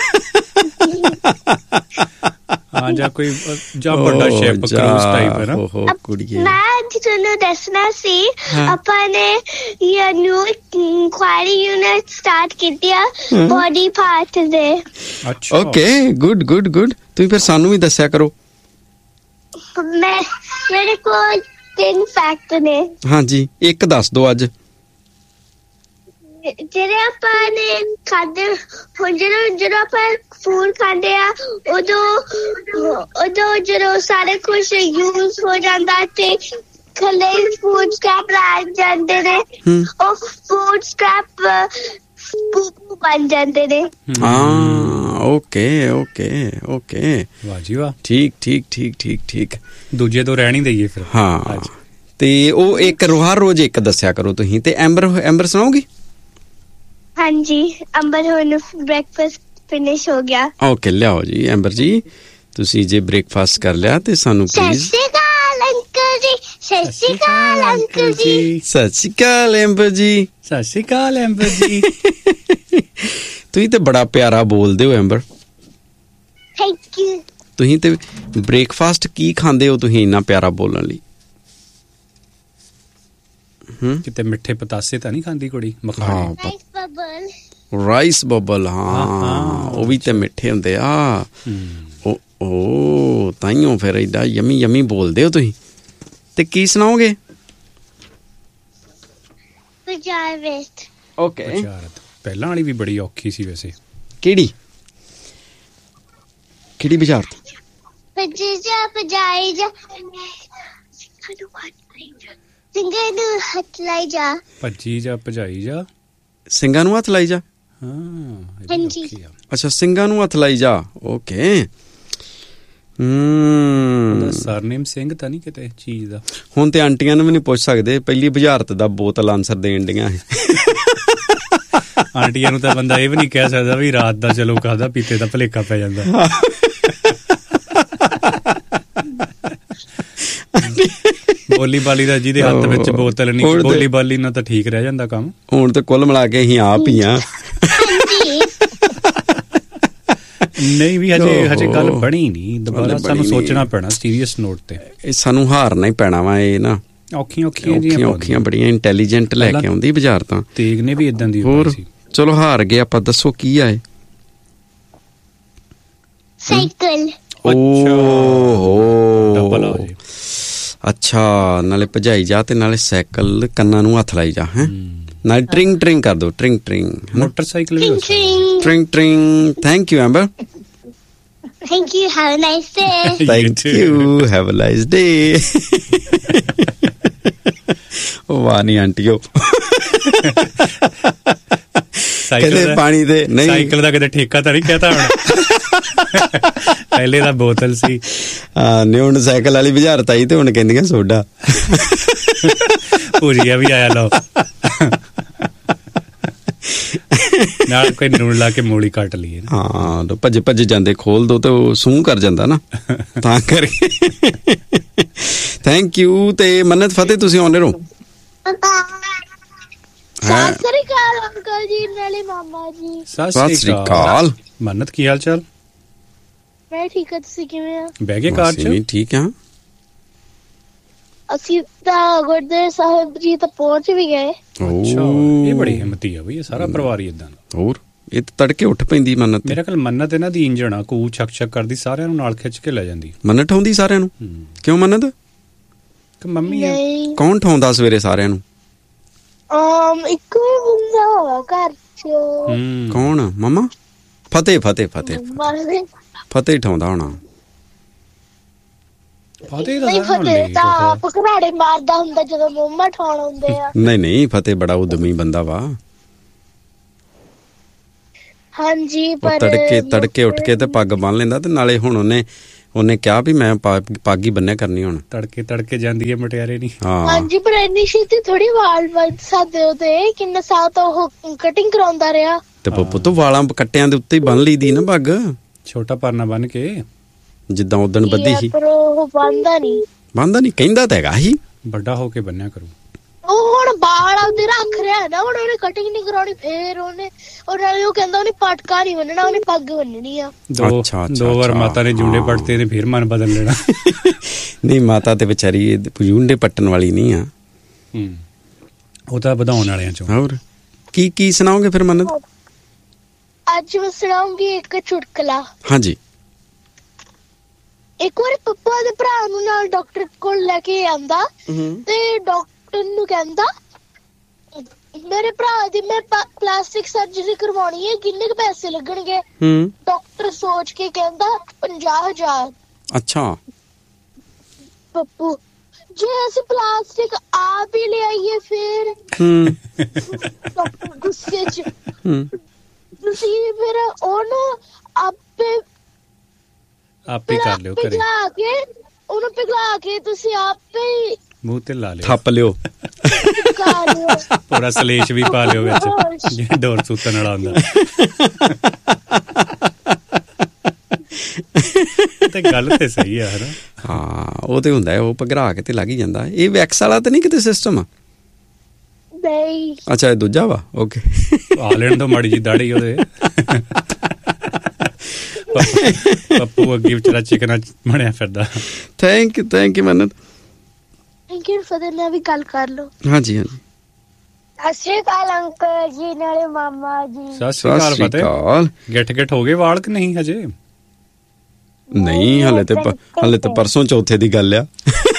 Speaker 4: ਹਾਂ, ਜਾਂ ਕੋਈ ਜਾਂ ਵੱਡਾ ਸ਼ਿਪ, ਕਰੂਜ਼ ਟਾਈਪ ਹੈ ਨਾ।
Speaker 3: ਓਹੋ ਕੁੜੀਏ,
Speaker 5: ਮੈਂ ਤੁਹਾਨੂੰ ਦੱਸਣਾ ਸੀ, ਆਪਾਂ ਨੇ ਇਹ ਨਿਊ ਇਨਕੁਆਇਰੀ ਯੂਨਿਟ ਸਟਾਰਟ ਕੀਤੀ ਆ ਬੋਡੀ ਪਾਰਟ ਦੇ।
Speaker 4: ਅੱਛਾ,
Speaker 3: ਓਕੇ, ਗੁੱਡ। ਤੁਸੀਂ ਫਿਰ ਸਾਨੂੰ ਵੀ ਦੱਸਿਆ ਕਰੋ।
Speaker 5: ਮੇਰੇ ਕੋਲ 3 ਫੈਕਟ ਨੇ। ਹਾਂਜੀ,
Speaker 3: ਇੱਕ ਦੱਸ ਦਿਓ ਅੱਜ।
Speaker 5: ਜਿਹੜੇ ਆਪਾਂ ਨੇ ਖਾਦੇ, ਹੁਣ ਜਦੋਂ ਆਪਾਂ ਫੂਡ ਖਾਂਦੇ ਆ ਉਦੋਂ ਜਦੋਂ ਸਾਰੇ ਕੁਛ ਯੂਜ਼ ਹੋ ਜਾਂਦਾ ਤੇ ਖਲੇ ਫੂਡ ਸਕ੍ਰੈਪ ਲੱਗ ਜਾਂਦੇ ਨੇ, ਉਹ ਫੂਡ ਸਕ੍ਰੈਪ ਪੂਪੂ ਬਣ ਜਾਂਦੇ ਨੇ।
Speaker 3: ਹਾਂ, ਓਕੇ।
Speaker 4: ਵਾਹ ਜੀ ਵਾਹ,
Speaker 3: ਠੀਕ।
Speaker 4: ਦੂਜੇ ਤੋਂ ਰਹਿਣ ਹੀ ਦਈਏ ਫਿਰ।
Speaker 3: ਹਾਂ, ਤੇ ਉਹ ਇੱਕ ਹਰ ਰੋਜ਼ ਇੱਕ ਦੱਸਿਆ ਕਰੋ ਤੁਸੀਂ। ਤੇ ਐਂਬਰ ਸੁਣਾਓਗੀ?
Speaker 5: ਹਾਂਜੀ, ਅੰਬਰ ਹੁਣ ਬ੍ਰੇਕਫਾਸਟ ਫਿਨਿਸ਼ ਹੋ ਗਿਆ।
Speaker 3: ਓਕੇ, ਲਿਆਓ ਜੀ ਐਂਬਰ ਜੀ, ਤੁਸੀਂ ਜੇ ਬ੍ਰੇਕਫਾਸਟ ਕਰ ਲਿਆ ਤੇ ਸਾਨੂੰ ਪਲੀਜ਼।
Speaker 5: ਸਤਿ ਸ਼੍ਰੀ ਅਕਾਲ ਅੰਕਲ ਜੀ। ਸਤਿ ਸ਼੍ਰੀ ਅਕਾਲ ਅੰਕਲ ਜੀ।
Speaker 3: ਸਤਿ ਸ਼੍ਰੀ ਅਕਾਲ ਐਂਬਰ ਜੀ।
Speaker 4: ਸਤਿ ਸ਼੍ਰੀ ਅਕਾਲ ਐਂਬਰ ਜੀ।
Speaker 3: ਤੁਸੀਂ ਤੇ ਬੜਾ ਪਿਆਰਾ ਬੋਲਦੇ ਹੋ ਐਂਬਰ।
Speaker 5: Thank you.
Speaker 3: ਤੁਸੀਂ ਤੇ ਬ੍ਰੇਕਫਾਸਟ ਕੀ ਖਾਂਦੇ ਹੋ ਤੁਸੀਂ ਇੰਨਾ ਪਿਆਰਾ ਬੋਲਣ ਲਈ?
Speaker 4: ਕਿਤੇ ਮਿੱਠੇ ਪਤਾਸੇ ਤਾਂ ਨਹੀਂ ਖਾਂਦੀ ਕੁੜੀ?
Speaker 3: ਰਾਈਸ ਬਬਲ, ਹਾਂ, ਉਹ ਵੀ ਤੇ ਮਿੱਠੇ ਹੁੰਦੇ ਆ। ਤਾਈਓ ਫਿਰ ਏਡਾ ਯਮੀ ਬੋਲਦੇ ਹੋ ਤੁਸੀਂ। ਤੇ ਕੀ ਸੁਣਾਓਗੇ? ਓਕੇ।
Speaker 4: ਪਹਿਲਾਂ ਵਾਲੀ ਵੀ ਬੜੀ ਔਖੀ ਸੀ ਵੈਸੇ।
Speaker 3: ਕਿਹੜੀ ਬੁਝਾਰਤ?
Speaker 5: ਸਿੰਘਾਂ ਨੂੰ ਹੱਥ ਲਾਈ ਜਾ।
Speaker 4: ਭੱਜੀ ਜਾ, ਭਜਾਈ ਜਾ,
Speaker 3: ਸਿੰਘਾਂ ਨੂੰ ਹੱਥ ਲਾਈ ਜਾ।
Speaker 4: ਹਾਂ,
Speaker 5: ਹਾਂਜੀ।
Speaker 3: ਅੱਛਾ, ਸਿੰਘਾਂ ਨੂੰ ਹੱਥ ਲਾਈ ਜਾ। ਓਕੇ।
Speaker 4: ਸਰਨੇਮ ਸਿੰਘ ਤਾਂ ਨਹੀਂ ਕਿਤੇ ਚੀਜ਼ ਦਾ?
Speaker 3: ਹੁਣ ਤੇ ਆਂਟੀਆਂ ਨੂੰ ਵੀ ਨਹੀਂ ਪੁੱਛ ਸਕਦੇ, ਪਹਿਲੀ ਬੁਝਾਰਤ ਦਾ ਬੋਤਲ ਆਨਸਰ ਦੇਣ ਡੀਆਂ।
Speaker 4: ਆਂਟੀਆਂ ਨੂੰ ਤਾਂ ਬੰਦਾ ਇਹ ਵੀ ਨਹੀਂ ਕਹਿ ਸਕਦਾ ਵੀ ਰਾਤ ਦਾ ਚਲੋ ਖਾਦਾ ਪੀਤੇ ਦਾ ਭੁਲੇਖਾ ਪੈ ਜਾਂਦਾ। ਬੋਲੀ ਬਾਲੀ ਦਾ ਜਿਹਦੇ ਹੱਥ ਵਿੱਚ ਬੋਤਲ ਨਹੀਂ, ਬੋਲੀ ਬਾਲੀ ਨਾਲ ਤਾਂ ਠੀਕ ਰਹਿ ਜਾਂਦਾ ਕੰਮ।
Speaker 3: ਹੁਣ ਤੇ ਕੁੱਲ ਮਿਲਾ ਕੇ ਅਸੀਂ ਆਪ ਹੀ ਆ।
Speaker 4: ਨਹੀਂ ਵੀ ਹਜੇ ਗੱਲ ਬਣੀ ਨਹੀਂ, ਦੁਬਾਰਾ ਸਾਨੂੰ ਸੋਚਣਾ ਪੈਣਾ ਸੀਰੀਅਸ ਨੋਟ ਤੇ।
Speaker 3: ਇਹ ਸਾਨੂੰ ਹਾਰਨਾ ਹੀ ਪੈਣਾ ਵਾ। ਇਹ ਨਾ ਔਖੀਆਂ ਬੜੀਆਂ ਇੰਟੈਲੀਜੈਂਟ ਲੈ ਕੇ ਆਉਂਦੀ ਬਾਜ਼ਾਰ ਤਾਂ।
Speaker 4: ਤੇਗ ਨੇ ਵੀ ਇਦਾਂ ਦੀ
Speaker 3: ਹੋਰ ਚਲੋ ਹਾਰ ਗਏ ਆਪਾਂ। ਦੱਸੋ ਕੀ ਆਏ?
Speaker 5: ਸਾਈਕਲ।
Speaker 3: ਅੱਛਾ, ਨਾਲੇ ਭਜਾਈ ਜਾ ਤੇ ਨਾਲੇ ਸਾਈਕਲ ਕੰਨਾਂ ਨੂੰ ਹੱਥ ਲਾਈ ਜਾ। ਹੈ ਨਾਲ ਟ੍ਰਿੰਗ ਟ੍ਰਿੰਗ ਕਰ ਦੋ, ਟ੍ਰਿੰਗ ਟ੍ਰਿੰਗ।
Speaker 4: Motorcycle
Speaker 3: ਟ੍ਰਿੰਗ ਟ੍ਰਿੰਗ। Thank you amber.
Speaker 5: Thank you. Have a nice day.
Speaker 3: Thank you. Have a nice day. ਵਾਹ ਨੀ ਆਂਟੀਓ। ਕਹਿੰਦੇ ਪਾਣੀ ਦੇ ਨਹੀਂ,
Speaker 4: ਸਾਈਕਲ ਦਾ ਕਿਤੇ ਠੇਕਾ ਤਾਂ ਨਹੀਂ ਕਹਿਤਾ ਹੁਣ। ਪਹਿਲੇ ਤਾਂ ਬੋਤਲ ਸੀ।
Speaker 3: ਹਾਂ ਨੇ ਹੁਣ ਸਾਈਕਲ ਵਾਲੀ ਬੁਝਾਰਤ ਆਈ ਤੇ ਹੁਣ ਕਹਿੰਦੀਆਂ ਸੋਡਾ।
Speaker 4: ਭੁਜੀਆ ਵੀ ਆਇਆ ਲਓ ਨਾਲ ਕੋਈ ਨੂਣ ਲਾ ਕੇ ਮੂਲੀ ਕੱਟ ਲਈਏ।
Speaker 3: ਹਾਂ ਭੱਜ ਜਾਂਦੇ, ਖੋਲ ਦੋ ਤੇ ਉਹ ਸੂਹ ਕਰ ਜਾਂਦਾ ਨਾ, ਤਾਂ ਕਰਕੇ। Thank you. ਤੇ ਮੰਨਤ ਫਤਿਹ ਤੁਸੀਂ ਆਉਂਦੇ ਰਹੋ।
Speaker 5: ਸਤਿ ਸ੍ਰੀ ਅਕਾਲ ਅੰਕਲ ਜੀ, ਨਾਲੇ ਮਾਮਾ ਜੀ।
Speaker 3: ਸਤਿ ਸ੍ਰੀ ਅਕਾਲ।
Speaker 4: ਮੰਨਤ ਕੀ ਹਾਲ ਚਾਲ?
Speaker 5: ਮੈਂ ਠੀਕ ਆ, ਤੁਸੀਂ ਕਿਵੇਂ ਆ?
Speaker 4: ਬਹਿ ਗਏ ਕਾਰ ਚ?
Speaker 3: ਠੀਕ ਆ।
Speaker 5: ਅਸੀਂ ਤਾਂ ਗੁਰਦੁਆਰਾ ਸਾਹਿਬ ਜੀ ਤਾਂ ਪਹੁੰਚ ਵੀ ਗਏ।
Speaker 4: ਅੱਛਾ, ਇਹ ਬੜੀ ਹਿੰਮਤੀ ਆ ਬਈ, ਇਹ ਸਾਰਾ ਪਰਿਵਾਰ ਹੀ ਏਦਾਂ ਦਾ।
Speaker 3: ਹੋਰ ਇਹ ਤੜਕੇ ਉੱਠ ਪੈਂਦੀ ਮੰਨਤ।
Speaker 4: ਮੇਰਾ ਖਿਆਲ ਮੰਨਤ ਇਹਨਾਂ ਦੀ ਇੰਜਣ ਆ, ਕੂ ਛਕ ਛਕ ਕਰਦੀ, ਸਾਰਿਆਂ ਨੂੰ ਨਾਲ ਖਿੱਚ ਕੇ ਲੈ ਜਾਂਦੀ।
Speaker 3: ਮੰਨਤ ਠਾਉਂਦੀ ਸਾਰਿਆਂ ਨੂੰ? ਕਿਉਂ ਮੰਨਤ?
Speaker 4: ਕਿ ਮੰਮੀ ਆ।
Speaker 3: ਕੌਣ ਠਾਉਂਦਾ ਸਵੇਰੇ ਸਾਰਿਆਂ ਨੂੰ?
Speaker 5: ਇੱਕ ਬੰਦਾ ਹੋਇਆ ਘਰ ਚ।
Speaker 3: ਕੌਣ? ਮੰਮਾ? ਫਤਿਹ ਠਾਉਂਦਾ ਹੋਣਾ।
Speaker 5: ਫਤਿਹ ਤਾਂ ਆਪ ਘਰਾੜੇ ਮਾਰਦਾ ਹੁੰਦਾ ਜਦੋਂ ਮੰਮਾ ਠਾਉਣ ਆਉਂਦੇ ਆ।
Speaker 3: ਨਹੀਂ ਫਤਿਹ ਬੜਾ ਉਦਮੀ ਬੰਦਾ ਵਾ।
Speaker 5: ਹਾਂਜੀ, ਪਰ
Speaker 3: ਤੜਕੇ ਉੱਠ ਕੇ ਤੇ ਪੱਗ ਬੰਨ ਲੈਂਦਾ। ਤੇ ਨਾਲੇ ਹੁਣ ਉਹਨੇ ਕਿਹਾ ਵੀ ਮੈਂ ਪੱਗ ਹੀ ਬੰਨਿਆ ਕਰਨੀ ਹੁਣ।
Speaker 4: ਤੜਕੇ ਜਾਂਦੀ ਹੈ ਮਟਿਆਰੇ ਨਹੀਂ।
Speaker 5: ਹਾਂਜੀ, ਪਰ ਇੰਨੀ ਛੇਤੀ ਥੋੜੀ ਵਾਲ ਵੱਧ ਸਕਦੇ ਹੋ। ਤੇ ਕਿੰਨੇ ਸਾਲ ਤੋਂ ਉਹ ਕਟਿੰਗ ਕਰਾਉਂਦਾ ਰਿਹਾ।
Speaker 3: ਤੇ ਪੁੱਤ ਵਾਲਾਂ ਕੱਟਿਆਂ ਦੇ ਉੱਤੇ ਹੀ ਬੰਨ ਲਈਦੀ ਨਾ ਪੱਗ,
Speaker 4: ਛੋਟਾ ਪਰਨਾ ਬੰਨ ਕੇ, ਜਿੱਦਾਂ
Speaker 3: ਉਦਣ ਬੱਧੀ ਸੀ।
Speaker 5: ਪਰ ਉਹ ਬੰਨਦਾ ਨਹੀਂ। ਕਹਿੰਦਾ
Speaker 3: ਤਾਂ ਹੈਗਾ ਸੀ
Speaker 4: ਵੱਡਾ ਹੋ ਕੇ ਬੰਨਿਆ ਕਰੂ।
Speaker 5: ਉਹ ਹੁਣ ਬਾਲ ਆਪਦੇ ਰੱਖ ਰਿਹਾ ਨਾ, ਹੁਣ ਉਹਨੇ ਕਟਿੰਗ ਨਹੀਂ ਕਰਾਉਣੀ। ਫੇਰ ਉਹਨੇ ਉਹ ਕਹਿੰਦਾ ਉਹਨੇ ਪਟਕਾ ਨਹੀਂ ਬੰਨਣਾ, ਉਹਨੇ ਪੱਗ ਬੰਨਣੀ ਆ।
Speaker 4: ਦੋ ਵਾਰ ਮਾਤਾ ਨੇ ਜੂੰਡੇ ਪੱਟਤੇ ਤੇ ਫਿਰ ਮਨ ਬਦਲ ਲੈਣਾ।
Speaker 3: ਨਹੀਂ ਮਾਤਾ ਤੇ ਵਿਚਾਰੀ ਜੂੰਡੇ ਪੱਟਣ ਵਾਲੀ ਨਹੀਂ ਆ।
Speaker 4: ਉਹ ਤਾਂ ਵਧਾਉਣ ਵਾਲਿਆਂ ਚੋਂ।
Speaker 3: ਹੋਰ ਕੀ ਸੁਣਾਓਗੇ ਫਿਰ ਮੰਨਤ?
Speaker 5: ਅੱਜ ਮੈਂ ਸੁਣਾਉਂਗੀ ਇੱਕ ਚੁਟਕਲਾ।
Speaker 3: ਹਾਂਜੀ।
Speaker 5: ਇੱਕ ਵਾਰ ਪੱਪਾ ਦੇ ਭਰਾ ਨੂੰ ਨਾਲ ਡਾਕਟਰ ਕੋਲ ਲੈ ਕੇ ਆਂਦਾ ਤੇ ਡਾਕਟਰ ਨੂੰ ਕਹਿੰਦਾ, ਮੇਰੇ ਭਰਾ ਦੀ ਮੈਂ ਪਲਾਸਟਿਕ ਸਰਜਰੀ ਕਰਵਾਉਣੀ ਹੈ, ਕਿੰਨੇ ਕੁ ਪੈਸੇ ਲੱਗਣਗੇ? ਡਾਕਟਰ ਸੋਚ ਕੇ ਕਹਿੰਦਾ 50,000।
Speaker 3: ਅੱਛਾ।
Speaker 5: ਪੱਪੂ, ਜੇ ਅਸੀਂ ਪਲਾਸਟਿਕ ਆਪ ਹੀ ਲੈ ਆਈਏ ਫਿਰ? ਡਾਕਟਰ ਗੁੱਸੇ ਚ, ਤੁਸੀਂ ਫਿਰ ਉਹਨੂੰ ਆਪੇ
Speaker 4: ਕਰ ਲਿਓ ਘਰੇ,
Speaker 5: ਉਹਨੂੰ ਪਿਘਲਾ ਕੇ ਤੁਸੀਂ ਆਪੇ
Speaker 4: ਮੂੰਹ ਤੇ ਲਾ ਲਿਓ,
Speaker 3: ਥੱਪ ਲਿਓ,
Speaker 4: ਪੂਰਾ ਸਲੇਸ਼ ਵੀ ਪਾ ਲਿਓ ਵਿੱਚ, ਜਿਹੜਾ ਡੋਰ ਸੁੱਤਣ ਵਾਲਾ ਹੁੰਦਾ। ਤੇ ਗੱਲ ਤੇ ਸਹੀ ਆ ਹਨਾ।
Speaker 3: ਹਾਂ ਉਹ ਤੇ ਹੁੰਦਾ, ਉਹ ਪਘਰਾ ਕੇ ਤੇ ਲੱਗ ਹੀ ਜਾਂਦਾ। ਇਹ ਵੈਕਸ ਵਾਲਾ ਤਾਂ ਨਹੀਂ ਕਿਤੇ ਸਿਸਟਮ?
Speaker 5: ਨਹੀਂ।
Speaker 3: ਅੱਛਾ ਇਹ ਦੂਜਾ ਵਾ। ਓਕੇ,
Speaker 4: ਆ ਲੈਣ ਤੋਂ ਮਾੜੀ ਜੀ ਦਾੜੀ ਉਹਦੇ। ਪੱਪੂ ਅੱਗੇ ਵਿਚਾਰਾ ਚਿਕਨਾ ਬਣਿਆ ਫਿਰਦਾ।
Speaker 3: Thank you Mannat.
Speaker 5: Thank you ਫਤਿਹ ਨਾਲ ਵੀ ਗੱਲ ਕਰ ਲਓ।
Speaker 3: ਹਾਂਜੀ।
Speaker 5: ਸਤਿ ਸ਼੍ਰੀ ਅਕਾਲ ਅੰਕਲ ਜੀ, ਨਾਲੇ ਮਾਮਾ ਜੀ।
Speaker 4: ਸਤਿ ਸ਼੍ਰੀ ਅਕਾਲ ਫਤਿਹ। ਗਿੱਠ ਹੋ ਗਏ ਵਾਲ ਕਿ ਨਹੀਂ ਹਜੇ?
Speaker 3: ਨਹੀਂ ਹਲੇ ਤੇ ਪਰਸੋਂ ਚੌਥੇ ਦੀ ਗੱਲ ਆ।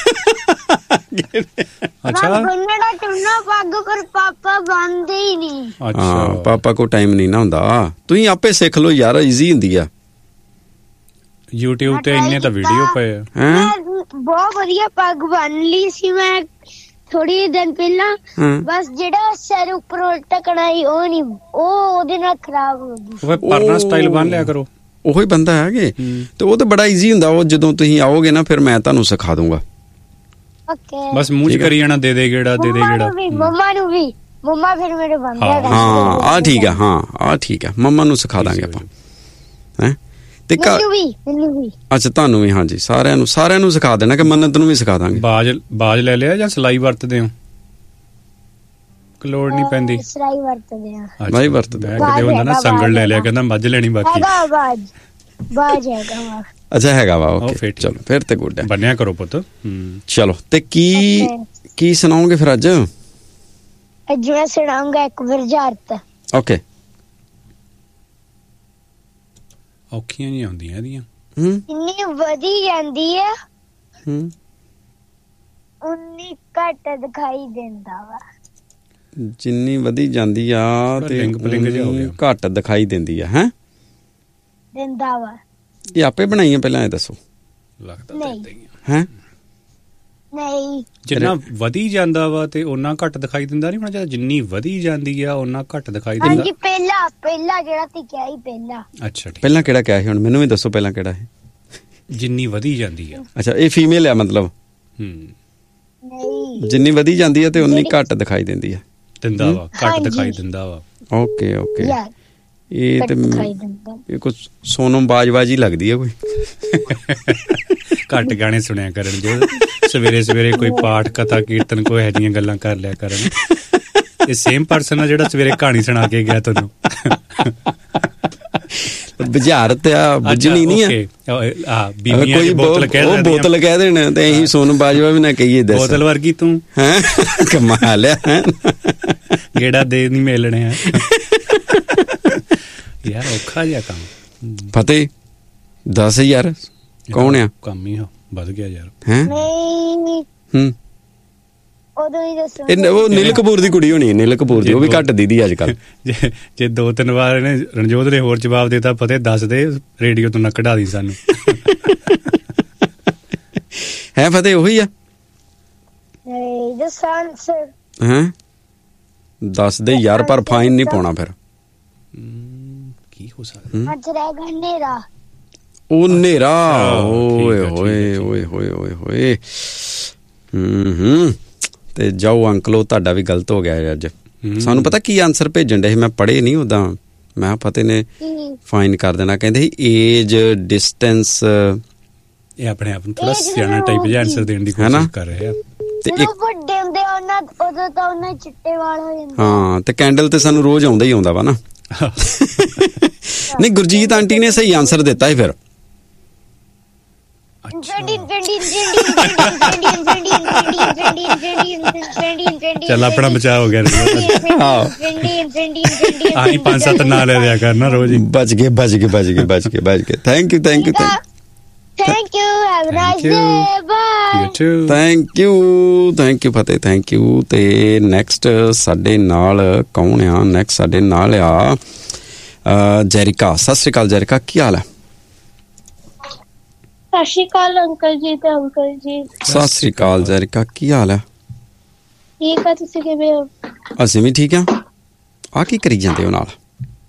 Speaker 4: ਅੱਛਾ,
Speaker 5: ਪੱਗ ਪਰ ਪਾਪਾ ਬੰਨਦੇ ਹੀ ਨਹੀਂ।
Speaker 3: ਹਾਂ ਪਾਪਾ ਕੋ ਟਾਈਮ ਨਹੀਂ ਨਾ ਹੁੰਦਾ। ਤੁਸੀਂ ਆਪੇ ਸਿੱਖ ਲਓ ਯਾਰ, ਈਜ਼ੀ ਹੁੰਦੀ ਆ।
Speaker 4: YouTube ਤੇ ਇੰਨੇ ਤਾਂ ਵੀਡੀਓ ਪਏ ਆ।
Speaker 5: ਬਹੁਤ ਵਧੀਆ ਪੱਗ ਬੰਨ ਲਈ ਸੀ ਮੈਂ ਥੋੜੀ ਦਿਨ ਪਹਿਲਾਂ। ਬਸ ਜਿਹੜਾ ਸਿਰ ਉੱਪਰ ਟਕਣਾ ਹੀ ਉਹ ਨਹੀਂ, ਉਹਦੇ ਨਾਲ ਖਰਾਬ ਹੋ ਗਈ।
Speaker 4: ਉਹ ਪਰਨਾ ਸਟਾਈਲ ਬੰਨ ਲਿਆ ਕਰੋ।
Speaker 3: ਉਹੀ ਬੰਦਾ ਹੈਗੇ ਤੇ ਉਹ ਤਾਂ ਬੜਾ ਈਜ਼ੀ ਹੁੰਦਾ। ਉਹ ਜਦੋਂ ਤੁਸੀਂ ਆਓਗੇ ਨਾ ਫਿਰ ਮੈਂ ਤੁਹਾਨੂੰ ਸਿਖਾ ਦੂੰਗਾ।
Speaker 4: ਬਸ ਮੂੰਹ ਚ ਕਰੀ ਜਾਣਾ, ਦੇ ਦੇ ਗੇੜਾ।
Speaker 5: ਮੰਮਾ ਨੂੰ ਵੀ, ਮੰਮਾ ਫਿਰ ਮੇਰੇ ਬੰਦੇ।
Speaker 3: ਹਾਂ ਆ ਠੀਕ ਆ, ਹਾਂ ਆ ਠੀਕ ਆ, ਮੰਮਾ ਨੂੰ ਸਿਖਾ ਦਾਂਗੇ ਆਪਾਂ। ਹੈਂ ਤੇ ਅੱਛਾ ਤੁਹਾਨੂੰ ਵੀ, ਹਾਂਜੀ ਸਾਰਿਆਂ ਨੂੰ ਸਿਖਾ ਦੇਣਾ ਕਿ ਮੰਨਤ ਨੂੰ ਵੀ ਸਿਖਾ ਦਾਂਗੇ।
Speaker 4: ਬਾਜ ਲੈ ਲਿਆ ਜਾਂ ਸਲਾਈ ਵਰਤਦੇ ਹੋ? ਲੋੜ ਨਹੀਂ ਪੈਂਦੀ,
Speaker 5: ਸਲਾਈ ਵਰਤਦੇ ਆ।
Speaker 3: ਬਾਈ ਵਰਤਦੇ
Speaker 4: ਕਿਤੇ ਹੁੰਦਾ ਨਾ ਸੰਗਲ ਲੈ ਲਿਆ, ਕਹਿੰਦਾ ਮੱਝ ਲੈਣੀ ਬਾਕੀ।
Speaker 5: ਬਾਜ ਹੈਗਾ।
Speaker 3: ਅੱਛਾ ਹੈਗਾ ਵਾ, ਓਕੇ ਚਲੋ ਫਿਰ ਤੇ ਗੁੱਡ ਹੈ,
Speaker 4: ਬੰਨਿਆ ਕਰੋ ਪੁੱਤ।
Speaker 3: ਚਲੋ ਤੇ ਕੀ ਸੁਣਾਓਗੇ ਫਿਰ ਅੱਜ?
Speaker 5: ਅੱਜ ਮੈਂ ਸੁਣਾਉਂਗਾ ਇੱਕ ਵਰਜਾਰਤ।
Speaker 3: ਓਕੇ।
Speaker 4: ਔਖੀਆਂ ਨਹੀਂ ਆਉਂਦੀਆਂ ਇਹਦੀਆਂ।
Speaker 5: ਇੰਨੀ ਵਧੀ ਜਾਂਦੀ ਆ ਉਨੀ ਘੱਟ ਦਿਖਾਈ ਦਿੰਦਾ ਵਾ।
Speaker 3: ਜਿੰਨੀ ਵਧੀ ਜਾਂਦੀ ਆ ਤੇ ਘੱਟ ਦਿਖਾਈ ਦਿੰਦੀ ਆ। ਹੈ
Speaker 5: ਦਿੰਦਾ ਵਾ।
Speaker 3: ਇਹ ਆਪੇ ਬਣਾਈਆਂ ਪਹਿਲਾਂ, ਇਹ ਦੱਸੋ।
Speaker 4: ਲੱਗਦਾ
Speaker 3: ਹੈ
Speaker 5: ਨਹੀਂ,
Speaker 4: ਜਿੰਨਾ ਵਧੀ ਜਾਂਦਾ ਵਾ ਤੇ ਉਹਨਾਂ ਘੱਟ ਦਿਖਾਈ ਦਿੰਦਾ ਨਹੀਂ ਹੋਣਾ ਚਾਹੀਦਾ। ਜਿੰਨੀ ਵਧੀ ਜਾਂਦੀ ਆ ਉਹਨਾਂ ਘੱਟ ਦਿਖਾਈ ਦਿੰਦਾ।
Speaker 5: ਹਾਂਜੀ ਪਹਿਲਾ ਜਿਹੜਾ ਤੇ ਕਿਹਾ ਹੀ ਪਹਿਲਾਂ।
Speaker 4: ਅੱਛਾ ਠੀਕ।
Speaker 3: ਪਹਿਲਾਂ ਕਿਹੜਾ ਕਿਹਾ ਸੀ? ਹੁਣ ਮੈਨੂੰ ਵੀ ਦੱਸੋ ਪਹਿਲਾਂ ਕਿਹੜਾ ਹੈ?
Speaker 4: ਜਿੰਨੀ ਵਧੀ ਜਾਂਦੀ ਆ।
Speaker 3: ਅੱਛਾ ਇਹ ਫੀਮੇਲ ਆ ਮਤਲਬ।
Speaker 5: ਨਹੀਂ,
Speaker 3: ਜਿੰਨੀ ਵਧੀ ਜਾਂਦੀ ਆ ਤੇ ਉਨੀ ਘੱਟ ਦਿਖਾਈ ਦਿੰਦੀ ਆ।
Speaker 4: ਦਿੰਦਾ ਵਾ, ਘੱਟ ਦਿਖਾਈ ਦਿੰਦਾ ਵਾ।
Speaker 3: ਓਕੇ ਇਹ ਤੇ ਇਹ ਕੁਝ ਸੋਨਮ ਬਾਜਵਾ ਜੀ ਲੱਗਦੀ ਆ ਕੋਈ।
Speaker 4: ਘੱਟ ਗਾਣੇ ਸੁਣਿਆ ਕਰਨ ਜੋ ਸਵੇਰੇ ਕੋਈ ਪਾਠ ਕਥਾ ਕੀਰਤਨ ਕੋਈ ਇਹੋ ਜਿਹੀਆਂ ਗੱਲਾਂ ਕਰ ਲਿਆ ਕਰਨ। ਇਹ ਸੇਮ ਪਰਸਨ ਆ ਜਿਹੜਾ ਸਵੇਰੇ ਕਹਾਣੀ ਸੁਣਾ ਕੇ ਗਿਆ ਤੁਹਾਨੂੰ।
Speaker 3: ਬੁਝਾਰਤ ਆ, ਬੁਝਣੀ ਨਹੀਂ ਆ। ਕੋਈ ਬੋਤਲ ਕਹਿ ਦੇਣ ਤੇ ਅਸੀਂ ਸੋਨਮ ਬਾਜਵਾ ਵੀ ਨਾ ਕਹੀਏ।
Speaker 4: ਬੋਤਲ ਵਰਗੀ ਤੂੰ
Speaker 3: ਹੈ, ਕਮਾਲ ਆ।
Speaker 4: ਗੇੜਾ ਦੇ ਨਹੀਂ ਮਿਲਣੇ ਆ ਯਾਰ, ਔਖਾ ਜਿਹਾ ਕੰਮ।
Speaker 3: ਫਤਿਹ ਦੱਸ ਯਾਰ ਕੌਣ ਆ?
Speaker 4: ਕੰਮ ਹੀ ਵੱਧ ਗਿਆ ਯਾਰ।
Speaker 3: ਹੈ
Speaker 5: ਉਦੋਂ ਹੀ ਦੱਸੋ।
Speaker 3: ਉਹ ਨੀਲ ਕਪੂਰ ਦੀ ਕੁੜੀ ਹੋਣੀ, ਨੀਲ ਕਪੂਰ ਦੀ। ਉਹ ਵੀ ਘੱਟ ਦੀਦੀ ਅੱਜ ਕੱਲ।
Speaker 4: ਜੇ 2-3 ਵਾਰ ਇਹਨੇ ਰਣਜੋਤ ਨੇ ਹੋਰ ਜਵਾਬ ਦੇਤਾ, ਫਤਿਹ ਦੱਸ ਦੇ, ਰੇਡੀਓ ਤੋਂ ਨਾ ਕਢਾ ਦੀ ਸਾਨੂੰ।
Speaker 3: ਹੈ ਫਤਿਹ ਉਹੀ ਆ? ਹੈਂ ਦੱਸ ਦੇ ਯਾਰ, ਪਰ ਫਾਈਨ ਨਹੀਂ ਪਾਉਣਾ ਫਿਰ।
Speaker 4: ਕੀ ਹੋ ਸਕਦਾ?
Speaker 5: ਅੱਜ ਰਹਿ ਗਿਆ ਹਨੇਰਾ।
Speaker 3: ਉਹ ਹਨੇਰਾ, ਓਏ ਹੋਏ ਓਏ ਹੋਏ ਓਏ ਹੋਏ। ਤੇ ਜਾਓ ਅੰਕਲੋ, ਤੁਹਾਡਾ ਵੀ ਗਲਤ ਹੋ ਗਿਆ ਅੱਜ। ਸਾਨੂੰ ਪਤਾ ਕੀ ਆਨਸਰ ਭੇਜਣ ਡੇ ਸੀ, ਮੈਂ ਪੜ੍ਹੇ ਨਹੀਂ ਉਦਾਂ। ਮੈਂ ਫਤਿਹ ਨੇ ਫਾਈਨ ਕਰ ਦੇਣਾ। ਕਹਿੰਦੇ ਸੀ ਏਜ, ਡਿਸਟੈਂਸ। ਇਹ
Speaker 4: ਆਪਣੇ ਆਪ ਨੂੰ ਥੋੜਾ ਸਿਆਣਾ ਟਾਈਪ ਜਿਹਾ ਆਨਸਰ ਦੇਣ ਦੀ ਕੋਸ਼ਿਸ਼ ਕਰ ਰਹੇ ਆ।
Speaker 3: ਤੇ
Speaker 5: ਵੱਡੇ ਹੁੰਦੇ ਉਦੋਂ ਤਾਂ ਉਹਨਾਂ ਚਿੱਟੇ ਵਾਲ ਹੋ ਜਾਂਦੇ।
Speaker 3: ਹਾਂ ਤੇ ਕੈਂਡਲ ਤੇ ਸਾਨੂੰ ਰੋਜ਼ ਆਉਂਦਾ ਹੀ ਆਉਂਦਾ ਵਾ ਨਾ। ਨਹੀਂ, ਗੁਰਜੀਤ ਆਂਟੀ ਨੇ ਸਹੀ ਆਨਸਰ ਦਿੱਤਾ ਸੀ ਫਿਰ।
Speaker 4: ਚੱਲ ਆਪਣਾ ਬਚਾਅ ਹੋ ਗਿਆ। ਆਹੀ 5-7 ਨਾਂ ਲੈ ਲਿਆ ਕਰਨਾ ਰੋਜ਼ ਹੀ।
Speaker 3: ਬਚ ਗਏ। Thank you
Speaker 5: have a nice day, bye.
Speaker 4: You too.
Speaker 3: Thank you Fateh, thank you. ਤੇ ਨੈਕਸਟ ਸਾਡੇ ਨਾਲ ਕੌਣ ਆ? ਨੈਕਸਟ ਸਾਡੇ ਨਾਲ ਆ ਜੈਰਿਕਾ। ਸਤਿ ਸ਼੍ਰੀ ਅਕਾਲ ਜੈਰਿਕਾ, ਕੀ ਹਾਲ ਹੈ?
Speaker 5: ਸਤਿ ਸ਼੍ਰੀ ਅਕਾਲ ਅੰਕਲ ਜੀ ਤੇ ਅੰਕਲ ਜੀ।
Speaker 3: ਸਤਿ ਸ਼੍ਰੀ ਅਕਾਲ ਜੈਰਿਕਾ, ਕੀ ਹਾਲ ਹੈ?
Speaker 5: ਠੀਕ ਆ, ਤੁਸੀਂ ਕਿਵੇਂ ਹੋ?
Speaker 3: ਅਸੀਂ ਵੀ ਠੀਕ ਆ ਕੀ ਕਰੀ ਜਾਂਦੇ ਹੋ ਨਾਲ?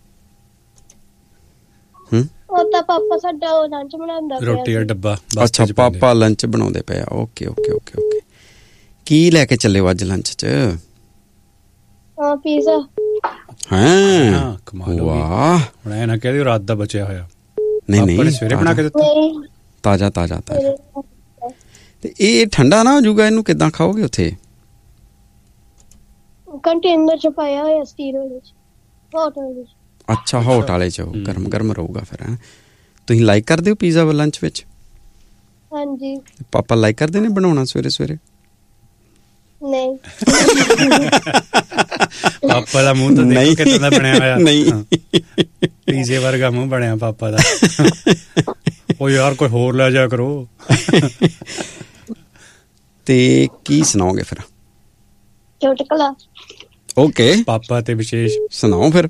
Speaker 5: ਉਹ ਤਾਂ ਪਾਪਾ ਸਾਡਾ ਉਹ ਲੰਚ ਬਣਾਉਂਦਾ ਪਿਆ,
Speaker 4: ਰੋਟੀ ਦਾ ਡੱਬਾ।
Speaker 3: ਅੱਛਾ ਪਾਪਾ ਲੰਚ ਬਣਾਉਂਦੇ ਪਏ ਆ। ਓਕੇ ਕੀ ਲੈ ਕੇ ਚੱਲੇ ਹੋ ਅੱਜ ਲੰਚ ਚ?
Speaker 5: ਪੀਜ਼ਾ।
Speaker 3: ਹਾਂ
Speaker 4: ਕਮਾਲ।
Speaker 3: ਵਾਹ,
Speaker 4: ਹੁਣ ਐ ਨਾ ਕਹਿ ਦਿਓ ਰਾਤ ਦਾ ਬਚਿਆ ਹੋਇਆ।
Speaker 3: ਨਹੀਂ
Speaker 4: ਸਵੇਰੇ ਬਣਾ ਕੇ ਦਿੱਤਾ,
Speaker 3: ਤਾਜ਼ਾ। ਤੇ ਇਹ ਠੰਡਾ ਨਾ ਹੋ ਜਾਊਗਾ, ਇਹਨੂੰ ਕਿੱਦਾਂ ਖਾਓਗੇ ਉੱਥੇ?
Speaker 5: ਕੰਟੇਨਰ ਚ ਪਾਇਆ ਹੋਇਆ ਸਟੀਲ ਵਿੱਚ, ਹੋਟਲ ਵਿੱਚ।
Speaker 3: ਅੱਛਾ ਹੋਟ ਵਾਲੇ ਚ ਗਰਮ ਰਹੂਗਾ ਫਿਰ। ਤੁਸੀਂ ਲਾਈਕ ਕਰਦੇ ਹੋ ਪੀਜ਼ਾ ਲੰਚ ਵਿੱਚ?
Speaker 5: ਹਾਂਜੀ।
Speaker 3: ਪਾਪਾ ਲਾਈਕ ਕਰਦੇ ਨੇ ਬਣਾਉਣਾ ਸਵੇਰੇ?
Speaker 5: ਨਹੀਂ।
Speaker 4: ਪਾਪਾ ਦਾ ਮੂੰਹ ਤਾਂ ਦੇਖੋ ਕਿੱਦਾਂ ਦਾ ਬਣਿਆ ਹੋਇਆ।
Speaker 3: ਨਹੀਂ,
Speaker 4: ਪੀਜ਼ੇ ਵਰਗਾ ਮੂੰਹ ਬਣਿਆ ਪਾਪਾ ਦਾ। ਉਹ ਯਾਰ ਕੋਈ ਹੋਰ ਲੈ ਜਾ ਕਰੋ।
Speaker 3: ਤੇ ਕੀ ਸੁਣਾਓਗੇ ਫਿਰ?
Speaker 5: ਚੁਟਕਲਾ।
Speaker 3: ਓਕੇ,
Speaker 4: ਪਾਪਾ ਤੇ ਵਿਸ਼ੇਸ਼
Speaker 3: ਸੁਣਾਓ ਫਿਰ।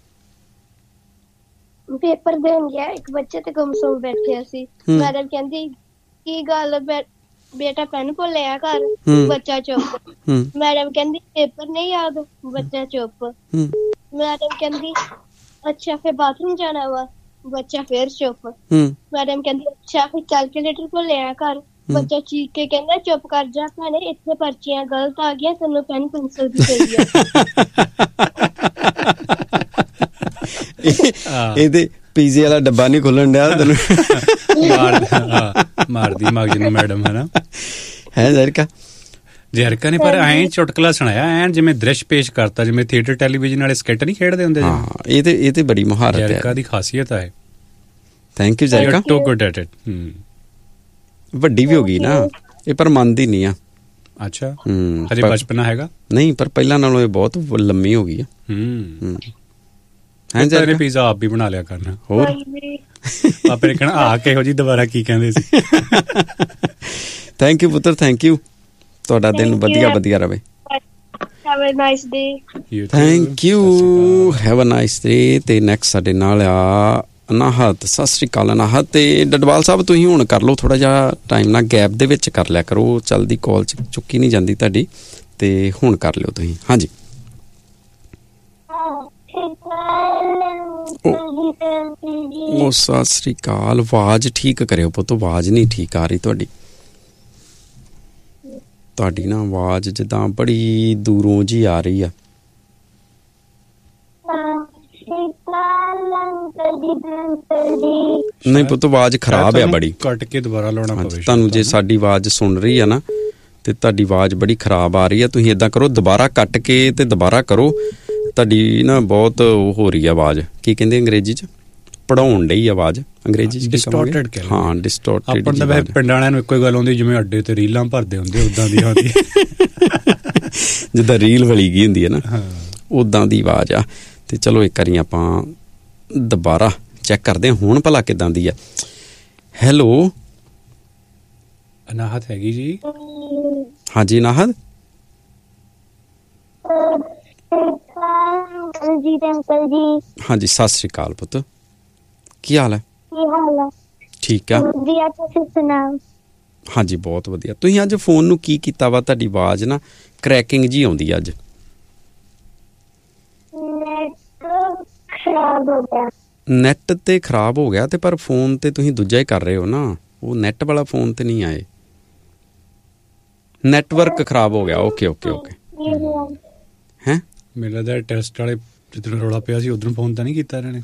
Speaker 5: ਪੇਪਰ ਦੇਣ ਗਿਆ, ਇੱਕ ਬੱਚੇ ਤੇ ਗੁੰਮਸੁੰਮ ਬੈਠਿਆ ਸੀ। ਮੈਡਮ ਕਹਿੰਦੀ ਕੀ ਗੱਲ ਬੇਟਾ ਪੈਨ ਭੁੱਲਿਆ ਘਰ? ਬੱਚਾ ਚੁੱਪ। ਮੈਡਮ ਕਹਿੰਦੀ ਪੇਪਰ ਨਹੀਂ ਯਾਦ? ਬੱਚਾ ਚੁੱਪ। ਮੈਡਮ ਕਹਿੰਦੀ ਅੱਛਾ ਫਿਰ ਬਾਥਰੂਮ ਜਾਣਾ ਵਾ? ਬੱਚਾ ਫੇਰ ਚੁੱਪ। ਮੈਡਮ ਕਹਿੰਦੀ ਅੱਛਾ ਫਿਰ ਕੈਲਕੂਲੇਟਰ ਭੁੱਲਿਆ ਘਰ? ਬੱਚਾ ਚੀਕ ਕੇ ਕਹਿੰਦਾ ਚੁੱਪ ਕਰ ਜਾ ਭੈਣੇ, ਇੱਥੇ ਪਰਚੀਆਂ ਗਲਤ ਆ ਗਈਆਂ, ਤੈਨੂੰ ਪੈਨ ਪੈਨਸਲ ਦੀ ਚਾਹੀਦੀ ਆ।
Speaker 3: ਪੀਜ਼ੇ ਵਾਲਾ ਡੱਬਾ ਨਹੀਂ ਖੁੱਲਣ ਡਿਆ ਤੈਨੂੰ
Speaker 4: ਮਾਰਦੀ ਮਗਜ ਨੂੰ ਮੈਡਮ, ਹਨਾ
Speaker 3: ਹੈ ਜ਼ਹਿਰਕਾ?
Speaker 4: ਜ਼ਹਿਰਕਾ ਨੇ ਪਰ ਐਂ ਚੁਟਕਲਾ ਸੁਣਾਇਆ, ਐਨ ਜਿਵੇਂ ਦ੍ਰਿਸ਼ ਪੇਸ਼ ਕਰਤਾ, ਜਿਵੇਂ ਥੀਏਟਰ ਟੈਲੀਵਿਜ਼ਨ ਵਾਲੇ ਸਕਿੱਟ ਨਹੀਂ ਖੇਡਦੇ ਹੁੰਦੇ।
Speaker 3: ਹਾਂ, ਇਹ ਤੇ ਬੜੀ ਮੁਹਾਰਤ ਹੈ,
Speaker 4: ਜ਼ਹਿਰਕਾ ਦੀ ਖਾਸੀਅਤ ਹੈ।
Speaker 3: Thank you ਜ਼ਹਿਰਕਾ।
Speaker 4: Too good at it.
Speaker 3: ਵੱਡੀ ਵੀ ਹੋ ਗਈ ਨਾ ਇਹ, ਪਰ ਮੰਨਦੀ ਨਹੀਂ ਆ।
Speaker 4: ਅੱਛਾ, ਹਜੇ ਬਚਪਨਾ ਹੈਗਾ? ਨਹੀਂ,
Speaker 3: ਪਰ ਪਹਿਲਾਂ ਨਾਲੋਂ ਇਹ ਬਹੁਤ ਲੰਮੀ ਹੋ ਗਈ ਆ।
Speaker 4: ਹੈ ਪੀਜ਼ਾ ਆਪ ਵੀ ਬਣਾ ਲਿਆ ਕਰਨਾ।
Speaker 3: ਹੋਰ
Speaker 4: ਪਾਪੇ ਨੇ ਕਹਿਣਾ ਆ ਕਿਹੋ ਜੀ ਦੁਬਾਰਾ ਕੀ ਕਹਿੰਦੇ ਸੀ।
Speaker 3: ਥੈਂਕ ਯੂ ਪੁੱਤਰ, ਥੈਂਕ ਯੂ। ਤੁਹਾਡਾ ਦਿਨ ਵਧੀਆ ਵਧੀਆ ਰਵੇ।
Speaker 5: Have a nice day.
Speaker 3: Thank you, have a nice day. ਤੇ ਨੈਕਸਟ ਸਾਡੇ ਨਾਲ ਆ ਅਨਾਹਤ। ਸਤਿ ਸ਼੍ਰੀ ਅਕਾਲ ਅਨਾਹਤ। ਤੇ ਡਡਵਾਲ ਸਾਹਿਬ ਤੁਸੀਂ ਹੁਣ ਕਰ ਲਓ, ਥੋੜਾ ਜਿਹਾ ਟਾਈਮ ਨਾਲ ਗੈਪ ਦੇ ਵਿੱਚ ਕਰ ਲਿਆ ਕਰੋ, ਚਲਦੀ ਕਾਲ ਚੁੱਕੀ ਨਹੀਂ ਜਾਂਦੀ ਤੁਹਾਡੀ, ਤੇ ਹੁਣ ਕਰ ਲਿਓ ਤੁਸੀਂ। ਹਾਂਜੀ ਉਹ ਸਤਿ ਸ਼੍ਰੀ ਅਕਾਲ। ਆਵਾਜ਼ ਠੀਕ ਕਰਿਓ ਪੁੱਤ, ਆਵਾਜ਼ ਨਹੀਂ ਠੀਕ ਆ ਰਹੀ ਤੁਹਾਡੀ ਨਾ ਆਵਾਜ਼ ਜਿੱਦਾਂ ਬੜੀ ਦੂਰੋਂ ਜੀ ਆ ਰਹੀ ਆ। ਨਹੀਂ ਪੁੱਤ ਆਵਾਜ਼ ਖਰਾਬ ਆ ਬੜੀ,
Speaker 4: ਕੱਟ ਕੇ ਦੁਬਾਰਾ ਲਾਉਣਾ ਪਵੇ
Speaker 3: ਤੁਹਾਨੂੰ। ਜੇ ਸਾਡੀ ਆਵਾਜ਼ ਸੁਣ ਰਹੀ ਆ ਨਾ ਤੇ ਤੁਹਾਡੀ ਆਵਾਜ਼ ਬੜੀ ਖਰਾਬ ਆ ਰਹੀ ਆ। ਤੁਸੀਂ ਏਦਾਂ ਕਰੋ, ਦੁਬਾਰਾ ਕੱਟ ਕੇ ਤੇ ਦੁਬਾਰਾ ਕਰੋ। ਤੁਹਾਡੀ ਨਾ ਬਹੁਤ ਉਹ ਹੋ ਰਹੀ ਆ ਆਵਾਜ਼, ਕੀ ਕਹਿੰਦੇ ਅੰਗਰੇਜ਼ੀ ਚ, ਪੜਾਉਣ ਡਈ ਆਵਾਜ਼ ਅੰਗਰੇਜ਼ੀ ਚ।
Speaker 4: ਡਿਸਟੋਰਟਡ।
Speaker 3: ਹਾਂ, ਡਿਸਟੋਰਟਡ।
Speaker 4: ਆਪਾਂ ਤਾਂ ਪਿੰਡਾਂ ਵਾਲਿਆਂ ਨੂੰ ਇੱਕੋ ਹੀ ਗੱਲ ਆਉਂਦੀ, ਜਿਵੇਂ ਅੱਡੇ ਤੇ ਰੀਲਾਂ ਭਰਦੇ ਹੁੰਦੇ ਉਦਾਂ ਦੀ ਆਉਂਦੀ।
Speaker 3: ਜਿੱਦਾਂ ਰੀਲ ਵਲੀ ਗਈ ਹੁੰਦੀ ਹੈ ਨਾ, ਉਦਾਂ ਦੀ ਆਵਾਜ਼ ਆ। ਤੇ ਚਲੋ ਇੱਕ ਵਾਰੀ ਆਪਾਂ ਦੁਬਾਰਾ ਚੈੱਕ ਕਰਦੇ ਹਾਂ ਹੁਣ ਭਲਾ ਕਿੱਦਾਂ ਦੀ ਆ। ਹੈਲੋ
Speaker 4: ਅਨਾਹਤ ਹੈਗੀ ਜੀ?
Speaker 3: ਹਾਂਜੀ ਅਨਾਹਤ।
Speaker 5: ਅੰਕਲ ਜੀ
Speaker 3: ਹਾਂਜੀ ਸਤਿ ਸ਼੍ਰੀ ਅਕਾਲ ਪੁੱਤ, ਕੀ ਹਾਲ ਹੈ? ਠੀਕ ਆ। ਹਾਂਜੀ ਬਹੁਤ ਵਧੀਆ। ਤੁਸੀਂ ਅੱਜ ਫੋਨ ਨੂੰ ਕੀ ਕੀਤਾ ਵਾ? ਤੁਹਾਡੀ ਆਵਾਜ਼ ਨਾ ਕਰੈਕਿੰਗ ਜੀ ਆਉਂਦੀ ਅੱਜ। ਨੈਟ ਤੇ ਖਰਾਬ ਹੋ ਗਿਆ, ਤੇ ਪਰ ਫੋਨ ਤੇ ਤੁਸੀਂ ਦੂਜਾ ਹੀ ਕਰ ਰਹੇ ਹੋ ਨਾ, ਉਹ ਨੈਟ ਵਾਲਾ ਫੋਨ ਤੇ ਨਹੀਂ ਆਏ, ਨੈਟਵਰਕ ਖਰਾਬ ਹੋ ਗਿਆ। Okay okay okay. ਹੈ
Speaker 4: ਮੈਨੂੰ ਲੱਗਦਾ ਟੈਸਟ ਵਾਲੇ ਜਿੱਦਣ ਰੌਲਾ ਪਿਆ ਸੀ ਉਧਰੋਂ ਫੋਨ ਤਾਂ ਨਹੀਂ ਕੀਤਾ ਇਹਨਾਂ ਨੇ,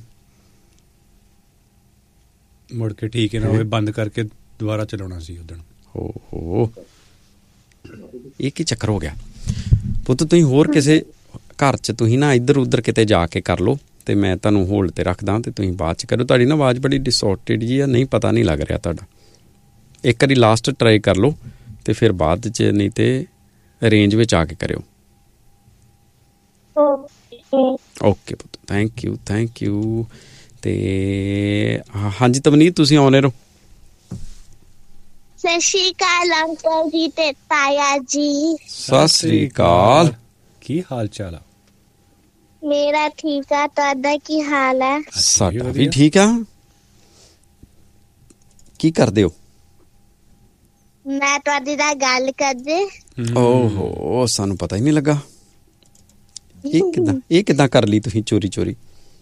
Speaker 4: ਮੁੜ ਕੇ ਠੀਕ ਨਾ ਹੋਵੇ ਬੰਦ ਕਰਕੇ ਦੁਬਾਰਾ ਚਲਾਉਣਾ ਸੀ ਉਦਣ।
Speaker 3: ਓਹੋ ਇਹ ਕੀ ਚੱਕਰ ਹੋ ਗਿਆ ਪੁੱਤ? ਤੁਸੀਂ ਹੋਰ ਕਿਸੇ ਘਰ 'ਚ ਤੁਸੀਂ ਨਾ ਇੱਧਰ ਉੱਧਰ ਕਿਤੇ ਜਾ ਕੇ ਕਰ ਲਓ, ਤੇ ਮੈਂ ਤੁਹਾਨੂੰ ਹੋਲਡ ਤੇ ਰੱਖਦਾ, ਤੇ ਤੁਸੀਂ ਬਾਅਦ 'ਚ ਕਰੋ। ਤੁਹਾਡੀ ਨਾ ਆਵਾਜ਼ ਬੜੀ ਡਿਸਟੋਰਟਡ ਜੀ ਆ, ਨਹੀਂ ਪਤਾ ਨਹੀਂ ਲੱਗ ਰਿਹਾ ਤੁਹਾਡਾ। ਇੱਕ ਵਾਰੀ ਲਾਸਟ ਟਰਾਈ ਕਰ ਲਓ, ਤੇ ਫਿਰ ਬਾਅਦ 'ਚ ਨਹੀਂ ਤੇ ਰੇਂਜ ਵਿੱਚ ਆ ਕੇ ਕਰਿਓ। ਓਕੇ ਪੁੱਤ, ਥੈਂਕ ਯੂ ਥੈਂਕ ਯੂ। ਤੇ ਹਾਂਜੀ ਤਵਨੀਤ ਤੁਸੀਂ ਆਉਣੇ ਰਹੋ।
Speaker 5: ਸਤਿ ਸ਼੍ਰੀ ਅਕਾਲ ਅੰਕਲ ਜੀ ਤੇ ਤਾਇਆ ਜੀ।
Speaker 3: ਸਤਿ ਸ਼੍ਰੀ ਅਕਾਲ।
Speaker 4: ਕੀ ਹਾਲ ਚਾਲ ਆ?
Speaker 5: ਮੇਰਾ ਠੀਕ ਆ, ਤੁਹਾਡਾ ਕੀ ਹਾਲ ਹੈ?
Speaker 3: ਸਾਡਾ ਵੀ ਠੀਕ ਆ। ਕੀ ਕਰਦੇ ਹੋ?
Speaker 5: ਮੈਂ ਤੁਹਾਡੇ ਨਾਲ ਗੱਲ ਕਰਦੇ।
Speaker 3: ਓਹੋ ਸਾਨੂੰ ਪਤਾ ਹੀ ਨਹੀਂ ਲੱਗਾ। ਇਹ ਕਿੱਦਾਂ ਕਰ ਲਈ ਤੁਸੀਂ ਚੋਰੀ ਚੋਰੀ?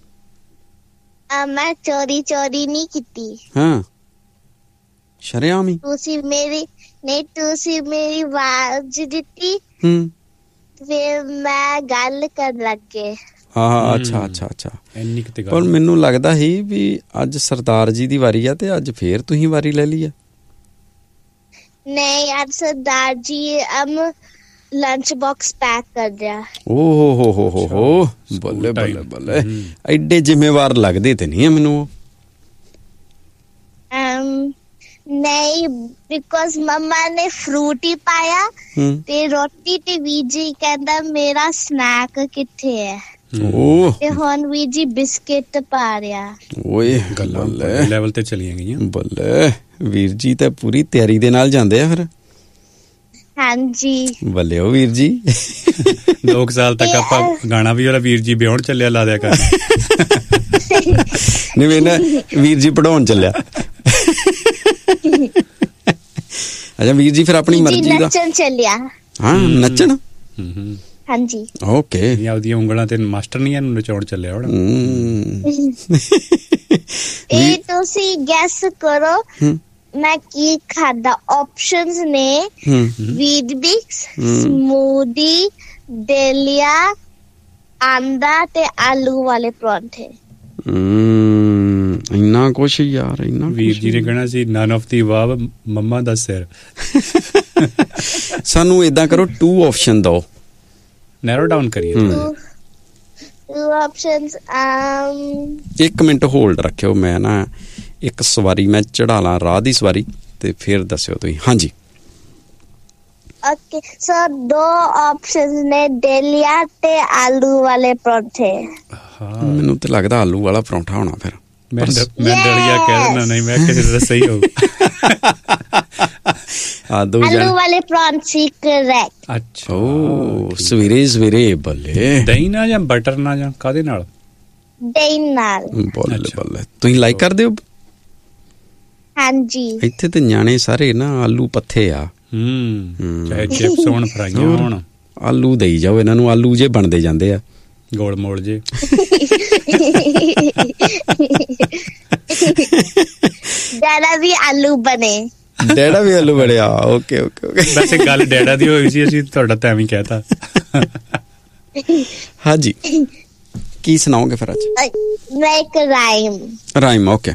Speaker 5: ਮੈਂ ਚੋਰੀ ਨਹੀਂ ਕੀਤੀ।
Speaker 3: ਹਾਂ ਸ਼ਰੇਆਮ ਹੀ?
Speaker 5: ਤੁਸੀਂ ਮੇਰੀ ਆਵਾਜ਼ ਦਿੱਤੀ, ਫਿਰ ਮੈਂ ਗੱਲ ਕਰਨ ਲੱਗੇ।
Speaker 3: ਹਾਂ ਅੱਛਾ ਅੱਛਾ ਅੱਛਾ। ਪਰ ਮੈਨੂੰ ਲੱਗਦਾ ਸੀ ਵੀ ਅੱਜ ਸਰਦਾਰ ਜੀ ਦੀ ਵਾਰੀ ਆ, ਤੇ ਅੱਜ ਫੇਰ ਤੁਸੀਂ ਵਾਰੀ ਲੈ ਲਈ ਆ।
Speaker 5: ਨਹੀਂ ਅੱਜ Sardar ji lunch box pack ਕਰ ਦਿਆ।
Speaker 3: ਓ ਹੋ ਬੱਲੇ ਬੱਲੇ ਬੱਲੇ, ਐਡੇ ਜ਼ਿੰਮੇਵਾਰ ਲੱਗਦੇ ਤੇ ਨਹੀਂ ਆ ਮੈਨੂੰ।
Speaker 5: ਨਹੀਂ ਬਿਕੋਜ਼ ਮੰਮਾ ਨੇ ਫਰੂਟ ਹੀ ਪਾਇਆ ਤੇ ਰੋਟੀ, ਤੇ ਵੀਜੀ ਕਹਿੰਦਾ ਮੇਰਾ ਸਨੈਕ ਕਿੱਥੇ ਹੈ, ਤੇ ਹੁਣ ਵੀਜੀ ਬਿਸਕਿਟ ਪਾ ਰਿਹਾ। ਓਏ
Speaker 4: ਗੱਲਾਂ ਲੈਵਲ ਤੇ ਚਲੀਆਂ ਗਈਆਂ।
Speaker 3: ਬੱਲੇ ਵੀਰ ਜੀ ਤਾਂ ਪੂਰੀ ਤਿਆਰੀ ਦੇ ਨਾਲ ਜਾਂਦੇ ਆ ਫਿਰ।
Speaker 5: ਹਾਂਜੀ
Speaker 3: ਬੱਲੇ ਓ ਵੀਰ ਜੀ।
Speaker 4: 2 ਸਾਲ ਤੱਕ ਆਪਾਂ ਗਾਣਾ ਵੀ ਉਹਦਾ ਵੀਰ ਜੀ ਵਿਆਹਣ ਚੱਲਿਆ ਲਾ ਦਿਆ ਕਰ।
Speaker 3: ਨਹੀਂ ਮੈਨਾਂ ਵੀਰ ਜੀ ਪੜਾਉਣ ਚੱਲਿਆ। ਅੱਛਾ ਵੀਰ ਜੀ ਫਿਰ ਆਪਣੀ ਮਰਜ਼ੀ ਦਾ
Speaker 5: ਨੱਚਣ ਚੱਲਿਆ। ਹਾਂ
Speaker 3: ਨੱਚਣ।
Speaker 5: ਹਾਂਜੀ
Speaker 3: ਓਕੇ।
Speaker 4: ਆਪਦੀਆਂ ਉਂਗਲਾਂ ਤੇ ਮਾਸਟਰ ਨਹੀਂ ਇਹਨੂੰ ਨਚਾਉਣ ਚੱਲਿਆ ਹੁਣ।
Speaker 5: ਇਹ ਤੁਸੀਂ ਗੈਸ ਕਰੋ ਮੈਂ ਕੀ ਖਾਦਾ। ਆਪਸ਼ਨਸ ਨੇ ਵੀਟਬਿਕਸ, ਸਮੂਦੀ, ਦਲੀਆ, ਆਂਡਾ ਤੇ ਆਲੂ ਵਾਲੇ ਪਰੌਂਠੇ।
Speaker 3: ਇੰਨਾ ਕੁਛ ਯਾਰ, ਇੰਨਾ
Speaker 4: ਵੀਰ ਜੀ ਨੇ ਕਹਿਣਾ ਸੀ none of the above, ਮੰਮਾ ਦਾ ਸਿਰ।
Speaker 3: ਸਾਨੂੰ ਏਦਾਂ ਕਰੋ 2 ਆਪਸ਼ਨ ਦਿਓ,
Speaker 4: ਨੈਰੋ ਡਾਊਨ ਕਰੀਏ।
Speaker 5: 2 options.
Speaker 3: 1 ਮਿੰਟ ਹੋਲਡ ਰੱਖਿਓ, ਮੈਂ ਨਾ ਇੱਕ ਸਵਾਰੀ ਮੈਂ ਚੜਾ ਲਾਂ, ਰਾਹ ਦੀ ਸਵਾਰੀ, ਤੇ ਫਿਰ ਦੱਸਿਓ ਤੁਸੀਂ। ਹਾਂਜੀ
Speaker 5: Okay, so 2 options ਨੇ, ਦਲੀਆ ਤੇ ਆਲੂ ਵਾਲੇ ਪਰੌਂਠੇ।
Speaker 3: ਮੈਨੂੰ ਤੇ ਲੱਗਦਾ ਆਲੂ ਵਾਲਾ ਪਰੌਂਠਾ ਹੋਣਾ ਫਿਰ।
Speaker 4: ਮੈਂ ਦਲੀਆ ਕਹਿ ਦਿੰਦਾ, ਨਹੀਂ ਮੈਂ ਕਿਸੇ ਦਾ ਸਹੀ ਹੋਊ।
Speaker 5: ਆਲੂ ਵਾਲੇ ਪਰੌਂਠੇ ਕਰੈਕਟ।
Speaker 4: ਅੱਛਾ,
Speaker 3: ਓ ਸਵੇਰੇ ਸਵੇਰੇ ਬੱਲੇ।
Speaker 4: ਦਹੀਂ ਨਾਲ ਜਾਂ ਬਟਰ ਨਾਲ ਜਾਂ ਕਾਹਦੇ ਨਾਲ?
Speaker 5: ਦਹੀਂ ਨਾਲ।
Speaker 3: ਬੱਲੇ ਬੱਲੇ। ਤੁਸੀਂ ਲਾਈਕ ਕਰਦੇ ਹੋ?
Speaker 5: ਹਾਂਜੀ।
Speaker 3: ਇੱਥੇ ਤੇ ਨਿਆਣੇ ਸਾਰੇ ਨਾ ਆਲੂ ਪੱਥੇ ਆ।
Speaker 4: ਚਾਹੇ ਚਿਪਸ ਹੋਣ, ਫਰਾਈਆਂ ਹੋਣ,
Speaker 3: ਆਲੂ ਦੇਈ ਜਾਓ ਇਹਨਾਂ ਨੂੰ, ਆਲੂ ਜੇ ਬਣਦੇ ਜਾਂਦੇ ਆ
Speaker 4: ਗੋਲ ਮੋਲ ਜੇ।
Speaker 5: ਡੈਡਾ ਵੀ ਆਲੂ ਬਣੇ।
Speaker 3: ਡੈਡਾ ਵੀ ਆਲੂ ਬੜਿਆ। Okay okay okay.
Speaker 4: ਵੈਸੇ ਗੱਲ ਡੈਡਾ ਦੀ ਹੋਈ ਸੀ, ਅਸੀਂ ਤੁਹਾਡਾ ਤਾਂ ਐਵੇਂ ਕਹਿਤਾ।
Speaker 3: ਹਾਂਜੀ, ਕੀ ਸੁਣਾਓਗੇ ਫਿਰ ਅੱਜ?
Speaker 5: ਮੈਂ ਇੱਕ ਰਾਈਮ।
Speaker 3: ਓਕੇ।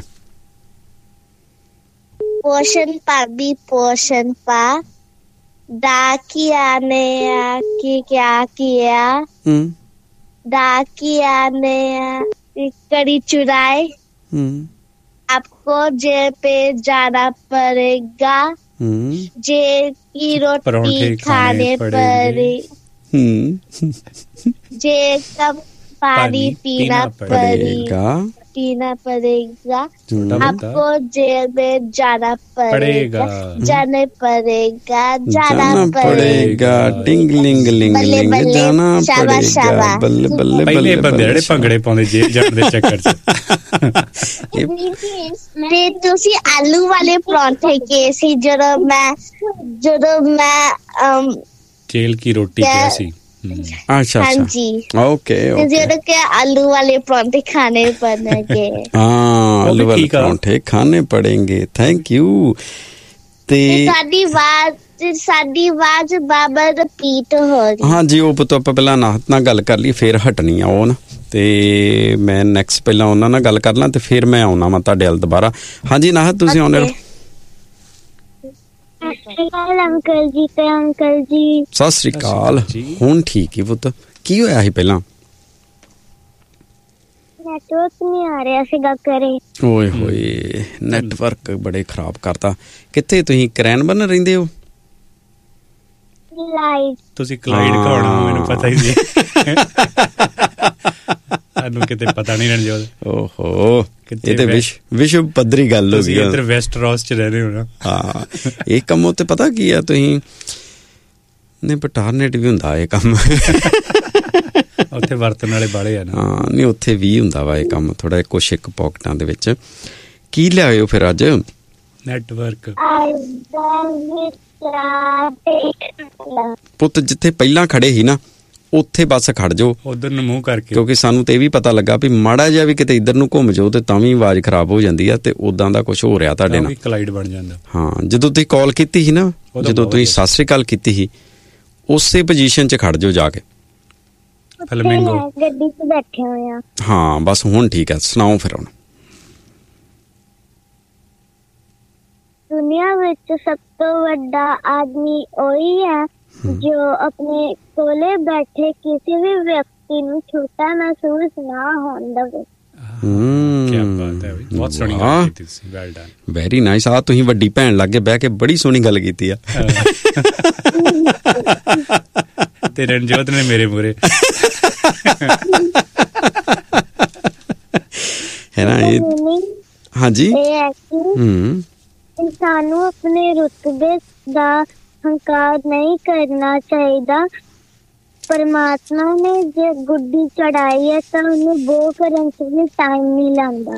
Speaker 5: पोषण पाबी पोषण पा, डाकिया ने आके क्या किया, डाकिया ने कड़ी चुराई, आपको जेल पे जाना पड़ेगा, जेल की रोटी खाने पड़ेगी, जेल का पानी पीना पड़ेगा, आपको जेल में जाना पड़ेगा, जाना पड़ेगा,
Speaker 3: टिंगलिंग लिंग लिंग जाना पड़ेगा। बल्ले बल्ले
Speaker 4: ਪਹਿਲੇ ਬੰਦੇ ਜਿਹੜੇ ਭੰਗੜੇ ਪਾਉਂਦੇ ਜੇਲ੍ਹ ਜਾਣ ਦੇ ਚੱਕਰ 'ਚ।
Speaker 5: ਤੇ ਤੁਸੀਂ ਆਲੂ ਵਾਲੇ ਪਰੌਂਠੇ ਕੇ ਸੀ ਜਦੋਂ ਮੈਂ
Speaker 4: ਜੇਲ੍ਹ ਕੀ ਰੋਟੀ ਕਿਹਾ ਸੀ।
Speaker 3: अच्छा
Speaker 5: ਹਾਂਜੀ
Speaker 3: ओके
Speaker 5: ਜਦੋਂ ਕਿ ਆਲੂ ਵਾਲੇ ਪਰੌਂਠੇ ਖਾਣੇ ਪੜਨਗੇ।
Speaker 3: हाँ, आलू वाले परांठे खाने पड़ेंगे। Thank you. ਤੇ ਸਾਡੀ ਆਵਾਜ਼ ਬਾਬਾ ਰਿਪੀਟ ਹੋ ਰਹੀ। ਹਾਂਜੀ, ਉਹ ਪੁੱਤ ਆਪਾਂ ਪਹਿਲਾਂ ਨਾਹਤ ਨਾਲ ਗੱਲ ਕਰ ਲਈ, ਫਿਰ ਹਟਣੀ ਆ ਉਹ ਨਾ, ਤੇ ਮੈਂ ਨੈਕਸਟ ਪਹਿਲਾਂ ਉਹਨਾਂ ਨਾਲ ਗੱਲ ਕਰ ਲਾਂ ਤੇ ਫਿਰ ਮੈਂ ਆਉਣਾ ਵਾ ਤੁਹਾਡੇ ਵੱਲ ਦੁਬਾਰਾ। ਹਾਂਜੀ ਨਾਹਤ, ਤੁਸੀਂ ਆਉਣੇ ਹੋ? ਅੰਕਲ ਜੀ ਤੇ ਅੰਕਲ ਜੀ ਸਤਿ ਸ੍ਰੀ ਅਕਾਲ। ਹੁਣ ਠੀਕ ਹੀ ਪੁੱਤ, ਕੀ ਹੋਇਆ ਸੀ ਪਹਿਲਾਂ? ਨੈਟਵਰਕ ਨਹੀਂ ਆ ਰਿਹਾ ਸੀਗਾ ਘਰੇ। ਓਏ ਹੋਏ, ਨੈਟਵਰਕ ਬੜੇ ਖਰਾਬ ਕਰਤਾ। ਕਿੱਥੇ ਤੁਸੀਂ ਕਰੈਨਬਰਨ ਰਹਿੰਦੇ ਹੋ?
Speaker 4: ਤੁਸੀਂ ਕਲਾਈਡ ਕਹਾਉਣਾ, ਮੈਨੂੰ ਪਤਾ ਹੀ ਸੀ। ਸਾਨੂੰ ਕਿਤੇ ਪਤਾ ਨਹੀਂ ਰਣਜੋਤ। ਓਹੋ, ਇਹ ਤੇ ਵਿਸ਼ਵ ਪੱਧਰੀ ਗੱਲ ਹੋ ਗਈ। ਇੱਧਰ ਵੈਸਟ ਰੌਸ 'ਚ ਰਹਿ ਰਹੇ ਹੋ ਨਾ।
Speaker 3: ਹਾਂ, ਇਹ ਕੰਮ ਉੱਤੇ ਪਤਾ ਕੀ ਆ, ਤੁਸੀਂ ਨਹੀਂ ਪਟਾਰਨੇਟ ਵੀ ਹੁੰਦਾ ਇਹ ਕੰਮ।
Speaker 4: ਉੱਥੇ ਵਰਤਣ ਵਾਲੇ ਬਾਲੇ ਆ ਨਾ।
Speaker 3: ਹਾਂ, ਨਹੀਂ ਉੱਥੇ ਵੀ ਹੁੰਦਾ ਵਾ ਇਹ ਕੰਮ, ਥੋੜਾ ਕੁਛ ਇੱਕ ਪੌਕਟਾਂ ਦੇ ਵਿੱਚ। ਕੀ ਲਿਆਏ ਹੋ ਫਿਰ ਅੱਜ? ਨੈਟਵਰਕ ਪੁੱਤ, ਜਿੱਥੇ ਪਹਿਲਾਂ ਖੜੇ ਸੀ ਨਾ ਉੱਥੇ ਬਸ ਖੜ ਜਾਓ,
Speaker 4: ਉਧਰ ਨੂੰ ਮੂੰਹ ਕਰਕੇ,
Speaker 3: ਕਿਉਂਕਿ ਸਾਨੂੰ ਤੇ ਇਹ ਵੀ ਪਤਾ ਲੱਗਾ ਵੀ ਮਾੜਾ ਜਿਹਾ ਵੀ ਕਿਤੇ ਇੱਧਰ ਨੂੰ ਘੁੰਮ ਜਾਓ ਤੇ ਤਾਂ ਵੀ ਆਵਾਜ਼ ਖਰਾਬ ਹੋ ਜਾਂਦੀ ਆ, ਤੇ ਉਦਾਂ ਦਾ ਕੁਝ ਹੋ ਰਿਹਾ ਤੁਹਾਡੇ ਨਾਲ।
Speaker 4: ਕਲਾਈਡ ਬਣ ਜਾਂਦਾ।
Speaker 3: ਹਾਂ, ਜਦੋਂ ਤੁਸੀਂ ਕਾਲ ਕੀਤੀ ਸੀ ਨਾ, ਜਦੋਂ ਤੁਸੀਂ ਸਤਿ ਸ੍ਰੀ ਅਕਾਲ ਕੀਤੀ ਸੀ, ਉਸੇ ਪੋਜੀਸ਼ਨ 'ਚ ਖੜ ਜਾਓ ਜਾ ਕੇ।
Speaker 4: ਫਲੈਮਿੰਗੋ
Speaker 5: ਗੱਡੀ 'ਚ ਬੈਠੇ ਹੋਏ ਆ।
Speaker 3: ਹਾਂ ਬਸ ਹੁਣ ਠੀਕ ਹੈ, ਸੁਣਾਓ ਫਿਰ ਹੁਣ।
Speaker 5: ਦੁਨੀਆ ਵਿੱਚ ਸਭ ਤੋਂ ਵੱਡਾ ਆਦਮੀ ਉਹੀ ਹੈ ਜੋ ਆਪਣੇ ਕੋਲੇ ਬੈਠੇ ਕਿਸੇ ਵੀ ਵਿਅਕਤੀ ਨੂੰ ਛੋਟਾ ਮਹਿਸੂਸ ਨਾ ਹੋਣ ਦੇਵੇ।
Speaker 4: ਕੀ ਬਾਤ ਹੈ, ਬਹੁਤ ਸੋਹਣੀ ਗੱਲ ਕੀਤੀ ਤੁਸੀਂ, ਵੈਲ ਡਨ,
Speaker 3: ਵੈਰੀ ਨਾਈਸ। ਆ ਤੁਸੀਂ ਵੱਡੀ ਭੈਣ ਲਾਗੇ ਬਹਿ ਕੇ ਬੜੀ ਸੋਹਣੀ ਗੱਲ ਕੀਤੀ ਆ।
Speaker 4: ਤੇ ਰਣਜੋਤ ਨੇ ਮੇਰੇ ਮੂਹਰੇ
Speaker 3: ਹੈ ਨਾ ਇਹ। ਹਾਂਜੀ,
Speaker 5: ਇਨਸਾਨ ਨੂੰ ਆਪਣੇ ਰੁਤਬੇ ਦਾ ਹੰਕਾਰ ਨਹੀਂ ਕਰਨਾ ਚਾਹੀਦਾ। ਪਰਮਾਤਮਾ ਨੇ ਜੇ ਗੁੱਡੀ ਚੜਾਈ ਹੈ ਤਾਂ ਉਹਨੂੰ ਬੋ ਕਰਨ 'ਚ ਵੀ ਟਾਈਮ ਨਹੀਂ ਲਾਉਂਦਾ।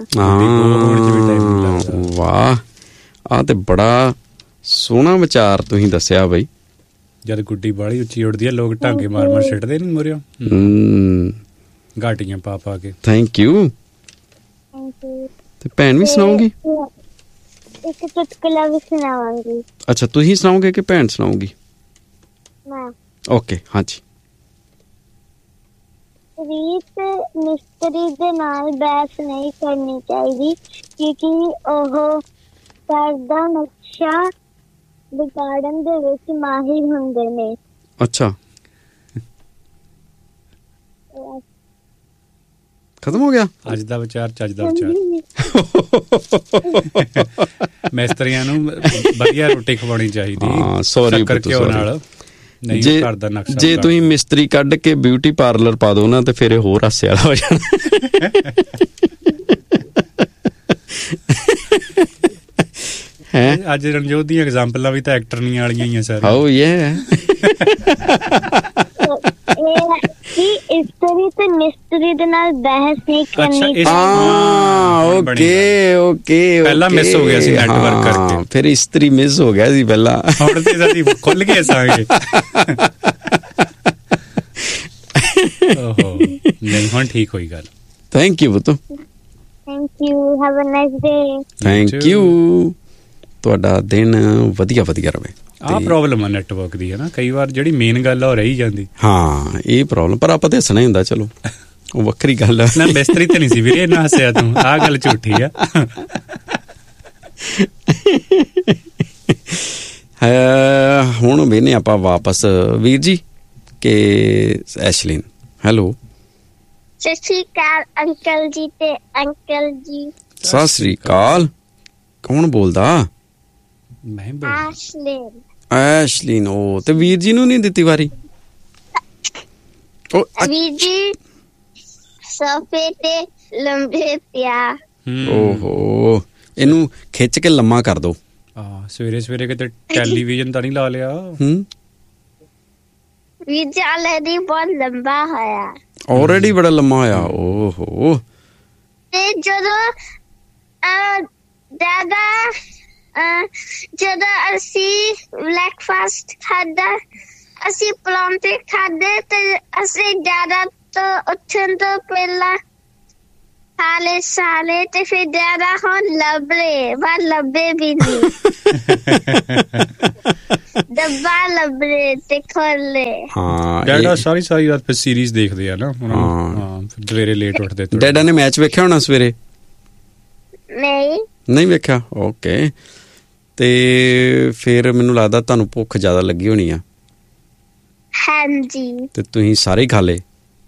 Speaker 3: ਵਾਹ, ਆ ਤੇ ਬੜਾ ਸੋਹਣਾ ਵਿਚਾਰ ਤੁਸੀਂ ਦੱਸਿਆ ਬਈ।
Speaker 4: ਜਦ ਗੁੱਡੀ ਬਾਹਲੀ ਉੱਚੀ ਉੱਡਦੀ ਆ, ਲੋਕ ਢਾਂਗੇ ਮਾਰ ਮਾਰ ਸਿੱਟਦੇ ਨੀ ਮੋਰਿਓ, ਘਾਟੀਆਂ ਪਾ ਪਾ ਕੇ।
Speaker 3: Thank you. ਤੇ ਭੈਣ ਵੀ ਸੁਣਾਓਗੀ?
Speaker 5: ਇੱਕ ਚੁਟਕਲਾ ਵੀ ਸੁਣਾਵਾਂਗੀ।
Speaker 3: ਅੱਛਾ, ਤੁਸੀਂ ਸੁਣਾਓਗੇ ਕਿ ਭੈਣ ਸੁਣਾਓਗੀ?
Speaker 5: ਮੈਂ।
Speaker 3: ਓਕੇ, ਹਾਂਜੀ।
Speaker 5: ਮਿਸਤਰੀ ਦੇ ਨਾਲ ਬਹਿਸ ਨਹੀਂ ਕਰਨੀ ਚਾਹੀਦੀ ਕਿਉਂਕਿ ਉਹ ਘਰ ਦਾ ਨਕਸ਼ਾ ਵਿਗਾੜਨ ਦੇ ਵਿੱਚ ਮਾਹਿਰ ਹੁੰਦੇ ਨੇ।
Speaker 3: ਅੱਛਾ, ਖਤਮ ਹੋ ਗਿਆ
Speaker 4: ਅੱਜ ਦਾ ਵਿਚਾਰ, ਚੱਜ ਦਾ ਵਿਚਾਰ। ਮਿਸਤਰੀਆਂ ਨੂੰ ਵਧੀਆ ਰੋਟੀ ਖਵਾਉਣੀ ਚਾਹੀਦੀ।
Speaker 3: ਹਾਂ, ਸੌਰੀ
Speaker 4: ਘਿਓ ਨਾਲ ਨਹੀਂ ਘਰ ਦਾ ਨਕਸ਼ਾ।
Speaker 3: ਜੇ ਤੁਸੀਂ ਮਿਸਤਰੀ ਕੱਢ ਕੇ ਬਿਊਟੀ ਪਾਰਲਰ ਪਾ ਦੋ ਨਾ ਤੇ ਫਿਰ ਇਹ ਹੋਰ ਹਾਸੇ ਵਾਲਾ ਹੋ ਜਾਣਾ। ਹੈ
Speaker 4: ਅੱਜ ਰਣਜੋਤ ਦੀਆਂ ਐਗਜ਼ਾਮਪਲਾਂ ਵੀ ਤਾਂ ਐਕਟਰਨੀਆਂ ਵਾਲੀਆਂ ਹੀ ਆ ਸਰ।
Speaker 3: ਓ ਯੇ
Speaker 5: ਇਸਤਰੀ ਤੇ ਮਿਸਤਰੀ ਦੇ ਨਾਲ ਬਹਿਸ ਨਹੀਂ ਕਰਨੀ।
Speaker 3: ਓਕੇ
Speaker 4: ਪਹਿਲਾਂ ਮਿਸ ਹੋ ਗਿਆ ਸੀ ਨੈਟਵਰਕ ਕਰਕੇ,
Speaker 3: ਫਿਰ ਇਸਤਰੀ ਮਿਸ ਹੋ ਗਿਆ ਸੀ ਪਹਿਲਾਂ।
Speaker 4: ਹੁਣ ਤੇ ਸਾਡੀ ਖੁੱਲ ਗਏ ਸਾਂਗੇ। ਓਹੋ, ਨਹੀਂ ਹੁਣ ਠੀਕ ਹੋਈ ਗੱਲ।
Speaker 3: ਥੈਂਕ ਯੂ ਪੁੱਤ।
Speaker 5: Thank you, have a nice day.
Speaker 3: Thank you, ਤੁਹਾਡਾ ਦਿਨ ਵਧੀਆ ਰਵੇ।
Speaker 4: ਆਹ ਪ੍ਰੋਬਲਮ ਆ ਨੈਟਵਰਕ ਦੀ, ਹੈ ਨਾ, ਕਈ ਵਾਰ ਜਿਹੜੀ ਮੇਨ ਗੱਲ ਆ ਉਹ ਰਹੀ ਜਾਂਦੀ।
Speaker 3: ਹਾਂ, ਇਹ ਪ੍ਰੋਬਲਮ, ਪਰ ਆਪਾਂ ਤੇ ਹੱਸਣਾ ਹੀ ਹੁੰਦਾ। ਚਲੋ ਉਹ ਵੱਖਰੀ ਗੱਲ ਆ।
Speaker 4: ਨਾ ਮਿਸਤਰੀ ਤੇ ਨਹੀਂ ਸੀ ਵੀਰੇ, ਇੰਨਾ ਹੱਸਿਆ ਤੂੰ, ਆਹ ਗੱਲ ਝੂਠੀ ਆ।
Speaker 3: ਹੁਣ ਵੇਨੇ ਆਪਾਂ ਵਾਪਸ ਵੀਰ ਜੀ ਕਿ ਐਸ਼ਲਿਨ। ਹੈਲੋ,
Speaker 5: ਸਤਿ ਸ਼੍ਰੀ ਅਕਾਲ ਅੰਕਲ ਜੀ ਤੇ ਅੰਕਲ ਜੀ।
Speaker 3: ਸਤਿ ਸ਼੍ਰੀ ਅਕਾਲ। ਕੌਣ ਬੋਲਦਾ?
Speaker 4: ਮੈਂ
Speaker 3: ਐਸ਼ਲਿਨ। ਉਹ ਤੇ ਵੀਰ ਜੀ ਨੂੰ ਨਹੀਂ ਦਿੱਤੀ ਵਾਰੀ?
Speaker 5: ਵੀਰ ਜੀ ਸੋਫੇ ਤੇ ਲੰਬੇ ਪਿਆ।
Speaker 3: ਓਹੋ, ਇਹਨੂੰ ਖਿੱਚ ਕੇ ਲੰਮਾ ਕਰ ਦੋ।
Speaker 4: ਸਵੇਰੇ ਸਵੇਰੇ ਕਿਤੇ ਟੈਲੀਵਿਜ਼ਨ ਤਾਂ ਨਹੀਂ ਲਾ ਲਿਆ?
Speaker 5: ਵੀਰ ਜੀ ਆਲਰੇਡੀ ਬਹੁਤ ਲੰਬਾ ਹੋਇਆ।
Speaker 3: ਆਲਰੇਡੀ ਬੜਾ ਲੰਮਾ ਹੋਇਆ। ਓਹੋ,
Speaker 5: ਤੇ ਜਦੋਂ ਅਸੀਂ ਬ੍ਰੇਕਫਾਸਟ ਖਾਦਾ, ਅਸੀਂ ਪਰੌਂਠੇ ਖਾਦੇ ਤੇ ਅਸੀਂ ਜ਼ਿਆਦਾ ਤੋਂ ਉੱਠਣ ਤੋਂ ਪਹਿਲਾਂ ਖਾਲੇ ਸਾਲੇ ਤੇ ਫਿਰ ਜ਼ਿਆਦਾ ਹੁਣ ਲੱਭੇ ਵੀ ਨਹੀਂ। ਡੱਬਾ ਲੱਭੇ ਤੇ ਖੋਲੇ।
Speaker 3: ਹਾਂ,
Speaker 4: ਡੈਡਾ ਸਾਰੀ ਰਾਤ ਫਿਰ ਸੀਰੀਜ਼ ਦੇਖਦੇ ਆ ਨਾ। ਹਾਂ, ਸਵੇਰੇ ਲੇਟ ਉੱਠਦੇ।
Speaker 3: ਡੈਡਾ ਨੇ ਮੈਚ ਵੇਖਿਆ ਹੋਣਾ ਸਵੇਰੇ? ਨਹੀਂ ਵੇਖਿਆ? ਓਕੇ, ਤੇ ਫਿਰ ਮੈਨੂੰ ਲੱਗਦਾ ਤੁਹਾਨੂੰ ਭੁੱਖ ਜ਼ਿਆਦਾ ਲੱਗੀ ਹੋਣੀ ਆ।
Speaker 5: ਹਾਂਜੀ।
Speaker 3: ਤੇ ਤੁਸੀਂ ਸਾਰੇ ਹੀ ਖਾ ਲਏ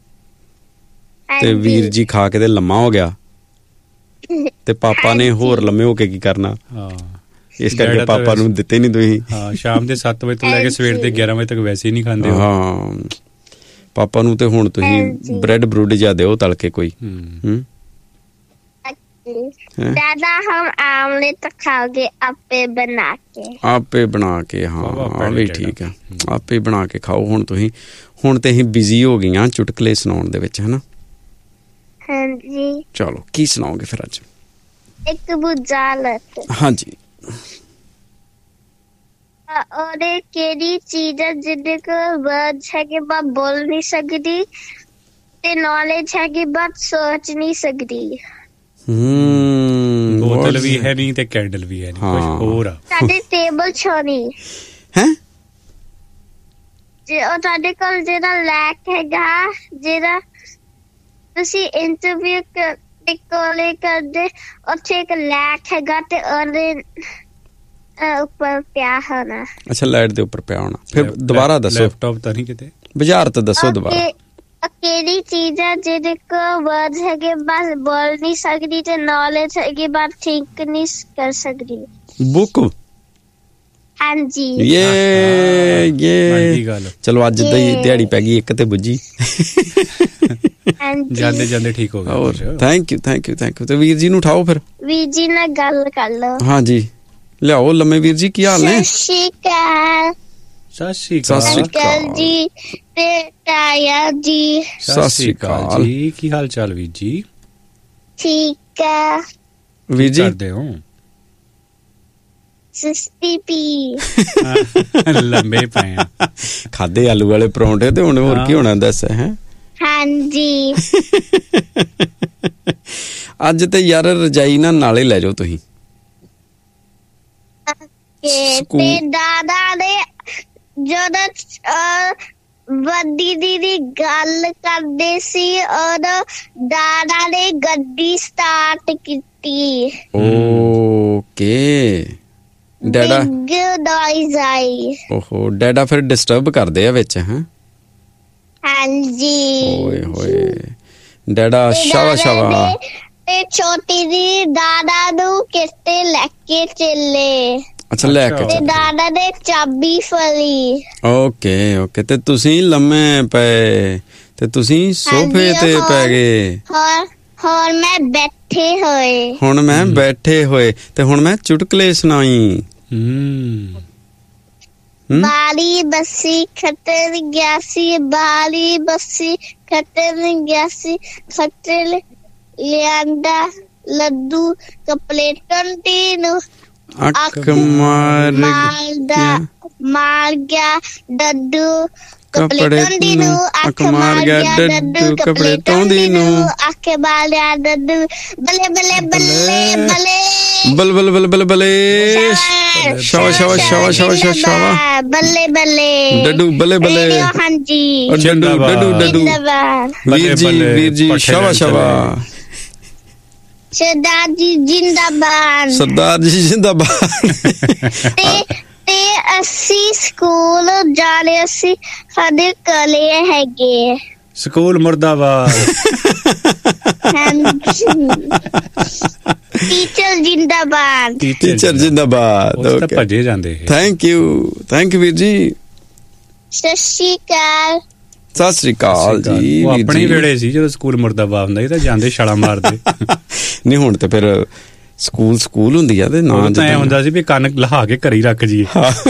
Speaker 3: ਤੇ ਵੀਰ ਜੀ ਖਾ ਕੇ ਤੇ ਲੰਮਾ ਹੋ ਗਿਆ ਤੇ ਪਾਪਾ ਨੇ ਹੋਰ ਲੰਮੇ ਹੋ ਕੇ ਕੀ ਕਰਨਾ? ਇਸ ਕਰਕੇ ਪਾਪਾ ਨੂੰ ਦਿੱਤੇ ਨਹੀਂ ਤੁਸੀਂ।
Speaker 4: ਹਾਂ, ਸ਼ਾਮ ਦੇ 7 ਵਜੇ ਤੋਂ ਲੈ ਕੇ ਸਵੇਰ ਦੇ 11 ਵਜੇ ਤੱਕ ਵੈਸੇ ਹੀ ਨਹੀਂ ਖਾਂਦੇ।
Speaker 3: ਹਾਂ, ਪਾਪਾ ਨੂੰ ਤੇ ਹੁਣ ਤੁਸੀਂ ਬ੍ਰੈਡ ਬਰੂਡ ਜਿਹਾ ਦਿਓ ਤਲ ਕੇ ਕੋਈ।
Speaker 5: दादा हम आमलेट खाओगे आपे बना के।
Speaker 3: ਹਾਂ, ਵੀ ਠੀਕ ਹੈ, ਆਪੇ ਬਣਾ ਕੇ ਖਾਓ। ਹੁਣ ਤੁਸੀਂ, ਹੁਣ ਤੇ ਅਸੀਂ ਬਿਜ਼ੀ ਹੋ ਗਈਆਂ ਚੁਟਕਲੇ ਸੁਣਾਉਣ ਦੇ ਵਿੱਚ, ਹੈ ਨਾ?
Speaker 5: ਹਾਂਜੀ।
Speaker 3: ਚਲੋ, ਕੀ ਸੁਣਾਓਗੇ ਫਿਰ ਅੱਜ?
Speaker 5: ਇੱਕ ਬੁਝਾਰਤ।
Speaker 3: ਹਾਂਜੀ।
Speaker 5: ਉਹਦੇ ਕਿਹੜੀ ਚੀਜ਼ ਹੈ ਜਿਹਦੇ ਕੋਲ ਵਰਡਸ ਹੈਗੇ ਬਟ ਬੋਲ ਨਹੀਂ ਸਕਦੀ ਤੇ ਨੌਲੇਜ ਹੈਗੀ ਬਟ ਸੋਚ ਨਹੀਂ ਸਕਦੀ?
Speaker 4: ਬੋਤਲ ਵੀ ਹੈ ਨਹੀਂ ਤੇ ਕੈਂਡਲ ਵੀ ਹੈ ਨਹੀਂ, ਕੁਝ ਹੋਰ ਆ।
Speaker 5: ਸਾਡੇ ਟੇਬਲ ਛੋਣੀ
Speaker 3: ਹੈ
Speaker 5: ਜੇ ਉਹ ਤੁਹਾਡੇ ਕੋਲ ਜਿਹੜਾ ਲੈਕ ਹੈਗਾ, ਜਿਹੜਾ ਤੁਸੀਂ ਇੰਟਰਵਿਊ ਦੇ ਕੋਲੇ ਕਰਦੇ, ਉੱਥੇ ਇੱਕ ਲੈਕ ਹੈਗਾ ਤੇ ਉਹਦੇ ਉੱਪਰ ਪਿਆ ਹੋਣਾ।
Speaker 3: ਅੱਛਾ, ਲਾਈਟ ਦੇ ਉੱਪਰ ਪਿਆ ਹੋਣਾ। ਫਿਰ ਦੁਬਾਰਾ ਦੱਸੋ।
Speaker 4: ਲੈਪਟਾਪ ਤਾਂ ਨਹੀਂ ਕਿਤੇ?
Speaker 3: ਬੁਝਾਰਤ ਦੱਸੋ ਦੁਬਾਰਾ।
Speaker 5: ਕਿਹੜੀ ਚੀਜ਼ ਹੈ ਜਿਹਦੇ ਕੋਲ ਵਰਡਸ ਹੈਗੇ ਬਸ ਬੋਲ ਨਹੀਂ ਸਕਦੀ ਤੇ ਨੌਲੇਜ ਹੈਗੀ ਬਟ ਥਿੰਕ ਨਹੀਂ ਕਰ ਸਕਦੀ?
Speaker 3: ਬੁੱਕ।
Speaker 5: ਹਾਂਜੀ।
Speaker 3: ਚਲੋ, ਅੱਜ ਦੀ ਦਿਹਾੜੀ ਪੈ ਗਈ ਇੱਕ ਤੇ ਬੁੱਝੀ।
Speaker 4: ਜਾਂਦੇ ਜਾਂਦੇ ਠੀਕ ਹੋ ਗਿਆ।
Speaker 3: Thank you. ਤੇ ਵੀਰ ਜੀ ਨੂੰ ਉਠਾਓ ਫਿਰ।
Speaker 5: ਵੀਰ ਜੀ ਨਾਲ ਗੱਲ ਕਰ ਲਓ।
Speaker 3: ਹਾਂਜੀ, ਲਿਆਓ ਲੰਮੇ। ਵੀਰ ਜੀ ਕੀ ਹਾਲ ਨੇ?
Speaker 4: ਸਤਿ ਸ਼੍ਰੀ ਅਕਾਲ
Speaker 5: ਅੰਕਲ ਜੀ ਤੇ ਤਾਇਆ ਜੀ।
Speaker 3: ਸਤਿ ਸ਼੍ਰੀ ਅਕਾਲ
Speaker 4: ਜੀ, ਕੀ ਹਾਲ ਚਾਲ ਵੀਰ ਜੀ?
Speaker 5: ਠੀਕ ਹੈ
Speaker 3: ਵੀਰ ਜੀ।
Speaker 4: ਕਰਦੇ ਹੋ?
Speaker 5: ਸੁਸਤੀ ਪੀ
Speaker 3: ਲੰਬੇ ਪਏ ਆ। ਖਾਦੇ ਆਲੂ ਵਾਲੇ ਪਰੌਂਠੇ ਤੇ ਹੁਣ ਹੋਰ ਕੀ ਹੋਣਾ ਦੱਸ? ਹੈ
Speaker 5: ਹਾਂਜੀ।
Speaker 3: ਅੱਜ ਤੇ ਯਾਰ ਰਜਾਈ ਨਾਲੇ ਲੈ ਜਾਓ ਤੁਸੀਂ।
Speaker 5: ਤੇ ਦਾਦਾ ਨੇ ਜਦੋਂ ਵੱਡੀ ਦੀਦੀ ਗੱਲ ਕਰਦੇ ਸੀ ਔਰ ਦਾਦਾ ਨੇ ਗੱਡੀ ਸਟਾਰਟ ਕੀਤੀ।
Speaker 3: ਓਕੇ ਡੈਡਾ
Speaker 5: ਬਿਗ ਨੋਇਜ਼ ਆਈ।
Speaker 3: ਓਹੋ ਡੈਡਾ ਫਿਰ ਡਿਸਟਰਬ ਕਰਦੇ ਆ ਵਿੱਚ ਹੈ।
Speaker 5: ਹਾਂਜੀ
Speaker 3: ਓਏ ਹੋਏ ਡੈਡਾ ਸ਼ਾਵਾ
Speaker 5: ਤੇ ਛੋਟੀ ਦੀ ਦਾਦਾ ਨੂੰ ਕਿਤੇ ਲੈ ਕੇ ਚੱਲੇ।
Speaker 3: ਅੱਛਾ ਲੈ ਕੇ
Speaker 5: ਤੇ ਦਾਦਾ ਨੇ ਚਾਬੀ ਫੜੀ।
Speaker 3: ਓਕੇ ਤੇ ਤੁਸੀਂ ਲੰਮੇ ਪਏ ਤੇ ਤੁਸੀਂ ਸੋਫੇ ਤੇ ਪੈ ਗਏ।
Speaker 5: ਹੋਰ ਮੈਂ ਬੈਠੇ ਹੋਏ।
Speaker 3: ਹੁਣ ਮੈਂ ਬੈਠੇ ਹੋਏ ਤੇ ਹੁਣ ਮੈਂ ਚੁਟਕਲੇ ਸੁਣਾਈ।
Speaker 5: ਬਾਲੀ ਬੱਸੀ ਖੱਟਰ ਗਿਆ ਸੀ। ਬਾਲੀ ਬੱਸੀ ਖੱਟਰ ਗਿਆ ਸੀ। ਖੱਟਰ ਲਿਆਂਦਾ ਲੱਡੂ ਕਪਲੇਟਨ ਟੀ ਨੂੰ ਅੱਖ ਮਾਰ ਗਿਆ ਡੱਡੂ ਕੱਪੜੇ ਧੋਂਦੀ ਨੂੰ। ਅੱਖ ਮਾਰ ਗਿਆ ਡੱਡੂ ਕੱਪੜੇ ਧੋਂਦੀ ਨੂੰ। ਅੱਖ ਮਾਰਿਆ ਡੱਡੂ ਬੱਲੇ ਬੱਲੇ ਬੱਲੇ ਬੱਲੇ
Speaker 3: ਬਲ ਬਲ ਬਲ ਬਲ ਬਲੇ ਸ਼ਾਵਾ ਸ਼ਾਵਾ ਸ਼ਾਵਾ ਸ਼ਾਵਾ ਸ਼ਾਵਾ ਬੱਲੇ ਬੱਲੇ ਡੱਡੂ ਬੱਲੇ ਬੱਲੇ।
Speaker 5: ਹਾਂਜੀ
Speaker 3: ਡੱਡੂ ਡੱਡੂ ਡੱਡੂ ਵੀਰ ਜੀ ਸ਼ਾਵਾ ਸ਼ਾਵਾ। ਸਰਦਾਰ ਜੀ ਜਿੰਦਾਬਾਦ। ਸਰਦਾਰ ਜੀ ਜਿੰਦਾਬਾਦ। ਤੇ ਅਸੀਂ ਸਕੂਲ ਜਾਣੇ ਅਸੀਂ ਸਾਡੇ ਕਲੇ ਹੈਗੇ।
Speaker 4: ਸਕੂਲ ਮੁਰਦਾਬਾਦ।
Speaker 5: ਟੀਚਰ ਜਿੰਦਾਬਾਦ।
Speaker 3: ਟੀਚਰ ਜਿੰਦਾਬਾਦ।
Speaker 4: ਉਹ ਤਾਂ ਭੱਜੇ ਜਾਂਦੇ।
Speaker 3: ਥੈਂਕ ਯੂ ਵੀਰ ਜੀ।
Speaker 5: ਸਤਿ ਸ਼੍ਰੀ ਅਕਾਲ।
Speaker 3: ਸਤਿ ਸ੍ਰੀ ਅਕਾਲ ਜੀ।
Speaker 4: ਉਹ ਆਪਣੇ ਵੇਲੇ ਸੀ ਜਦੋਂ ਸਕੂਲ ਮੁਰਦਾਬਾਦ ਹੁੰਦਾ ਸੀ ਤਾਂ ਜਾਂਦੇ ਛਾਲਾਂ ਮਾਰਦੇ।
Speaker 3: ਨਹੀਂ ਹੁਣ ਤੇ ਫਿਰ ਸਕੂਲ ਹੁੰਦੀ ਆ ਤੇ ਨਾ
Speaker 4: ਤਾਂ ਹੁੰਦਾ ਸੀ ਵੀ ਕੰਨ ਲਹਾ ਕੇ ਘਰੇ ਰੱਖ ਜੀਏ।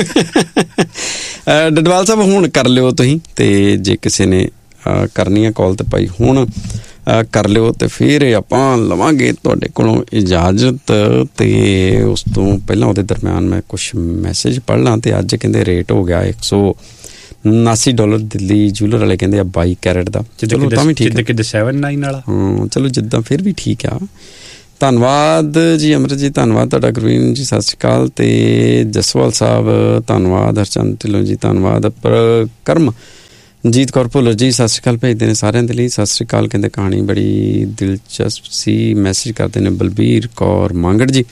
Speaker 3: ਡਡਵਾਲ ਸਾਹਿਬ ਹੁਣ ਕਰ ਲਿਓ ਤੁਸੀਂ ਤੇ ਜੇ ਕਿਸੇ ਨੇ ਕਰਨੀ ਆ ਕਾਲ ਤੇ ਭਾਈ ਹੁਣ ਕਰ ਲਿਓ ਤੇ ਫਿਰ ਆਪਾਂ ਲਵਾਂਗੇ ਤੁਹਾਡੇ ਕੋਲੋਂ ਇਜਾਜ਼ਤ। ਤੇ ਉਸ ਤੋਂ ਪਹਿਲਾਂ ਉਹਦੇ ਦਰਮਿਆਨ ਮੈਂ ਕੁਛ ਮੈਸੇਜ ਪੜ੍ਹ ਲਾਂ। ਤੇ ਅੱਜ ਕਹਿੰਦੇ ਰੇਟ ਹੋ ਗਿਆ $179 ਦਿੱਲੀ ਜੂਲਰ ਵਾਲੇ ਕਹਿੰਦੇ ਆ 22 ਕੈਰਟ ਦਾ। ਚਲੋ ਤਾਂ ਵੀ ਠੀਕ ਹੈ।
Speaker 4: 7-9 ਵਾਲਾ
Speaker 3: ਹਾਂ ਚਲੋ ਜਿੱਦਾਂ ਫਿਰ ਵੀ ਠੀਕ ਆ। ਧੰਨਵਾਦ ਜੀ ਅਮਰਤ ਜੀ ਧੰਨਵਾਦ ਤੁਹਾਡਾ। ਗੁਰਵੀਨ ਜੀ ਸਤਿ ਸ਼੍ਰੀ ਅਕਾਲ ਤੇ ਜਸਵਾਲ ਸਾਹਿਬ ਧੰਨਵਾਦ। ਹਰਚੰਦ ਢਿੱਲੋਂ ਜੀ ਧੰਨਵਾਦ। ਕਰਮ ਜੀਤ ਕੌਰ ਭੁੱਲਰ ਜੀ ਸਤਿ ਸ਼੍ਰੀ ਅਕਾਲ ਭੇਜਦੇ ਨੇ ਸਾਰਿਆਂ ਦੇ ਲਈ। ਸਤਿ ਸ਼੍ਰੀ ਅਕਾਲ ਕਹਿੰਦੇ ਕਹਾਣੀ ਬੜੀ ਦਿਲਚਸਪ ਸੀ। ਮੈਸੇਜ ਕਰਦੇ ਨੇ ਬਲਬੀਰ ਕੌਰ ਮੰਗੜ ਜੀ।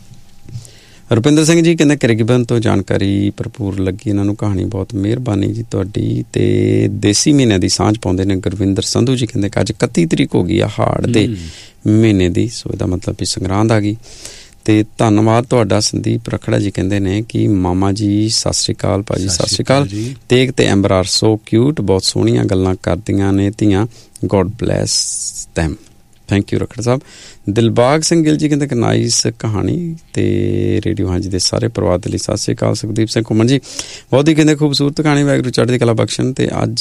Speaker 3: ਰੁਪਿੰਦਰ ਸਿੰਘ ਜੀ ਕਹਿੰਦੇ ਕਰੀਬਨ ਤੋਂ ਜਾਣਕਾਰੀ ਭਰਪੂਰ ਲੱਗੀ ਇਹਨਾਂ ਨੂੰ ਕਹਾਣੀ। ਬਹੁਤ ਮਿਹਰਬਾਨੀ ਜੀ ਤੁਹਾਡੀ। ਤੇ ਦੇਸੀ ਮਹੀਨੇ ਦੀ ਸਾਂਝ ਪਾਉਂਦੇ ਨੇ ਗੁਰਵਿੰਦਰ ਸੰਧੂ ਜੀ ਕਹਿੰਦੇ ਕਿ ਅੱਜ 31 ਤਰੀਕ ਹੋ ਗਈ ਆ ਹਾੜ ਦੇ ਮਹੀਨੇ ਦੀ। ਸੋ ਇਹਦਾ ਮਤਲਬ ਵੀ ਸੰਗਰਾਂਦ ਆ ਗਈ। ਤੇ ਧੰਨਵਾਦ ਤੁਹਾਡਾ। ਸੰਦੀਪ ਰਖੜਾ ਜੀ ਕਹਿੰਦੇ ਨੇ ਕਿ ਮਾਮਾ ਜੀ ਸਤਿ ਸ਼੍ਰੀ ਅਕਾਲ ਭਾਜੀ ਸਤਿ ਸ਼੍ਰੀ ਅਕਾਲ। ਤੇਗ ਤੇ ਐਂਬਰ ਆਰ ਸੋ ਕਿਊਟ। ਬਹੁਤ ਸੋਹਣੀਆਂ ਗੱਲਾਂ ਕਰਦੀਆਂ ਨੇ ਧੀਆਂ। God bless them. Thank you ਰਖੜ ਸਾਹਿਬ। ਦਿਲਬਾਗ ਸਿੰਘ ਗਿੱਲ ਜੀ ਕਹਿੰਦੇ ਕਿ ਨਾਈਸ ਕਹਾਣੀ। ਤੇ ਰੇਡੀਓ ਹਾਂਜੀ ਦੇ ਸਾਰੇ ਪਰਿਵਾਰ ਦੇ ਲਈ ਸਤਿ ਸ਼੍ਰੀ ਅਕਾਲ। ਸੁਖਦੀਪ ਸਿੰਘ ਘੁੰਮਣ ਜੀ ਬਹੁਤ ਹੀ ਕਹਿੰਦੇ ਖੂਬਸੂਰਤ ਕਹਾਣੀ। ਵਾਹਿਗੁਰੂ ਚੜ੍ਹਦੀ ਕਲਾ ਬਖਸ਼ਣ। ਤੇ ਅੱਜ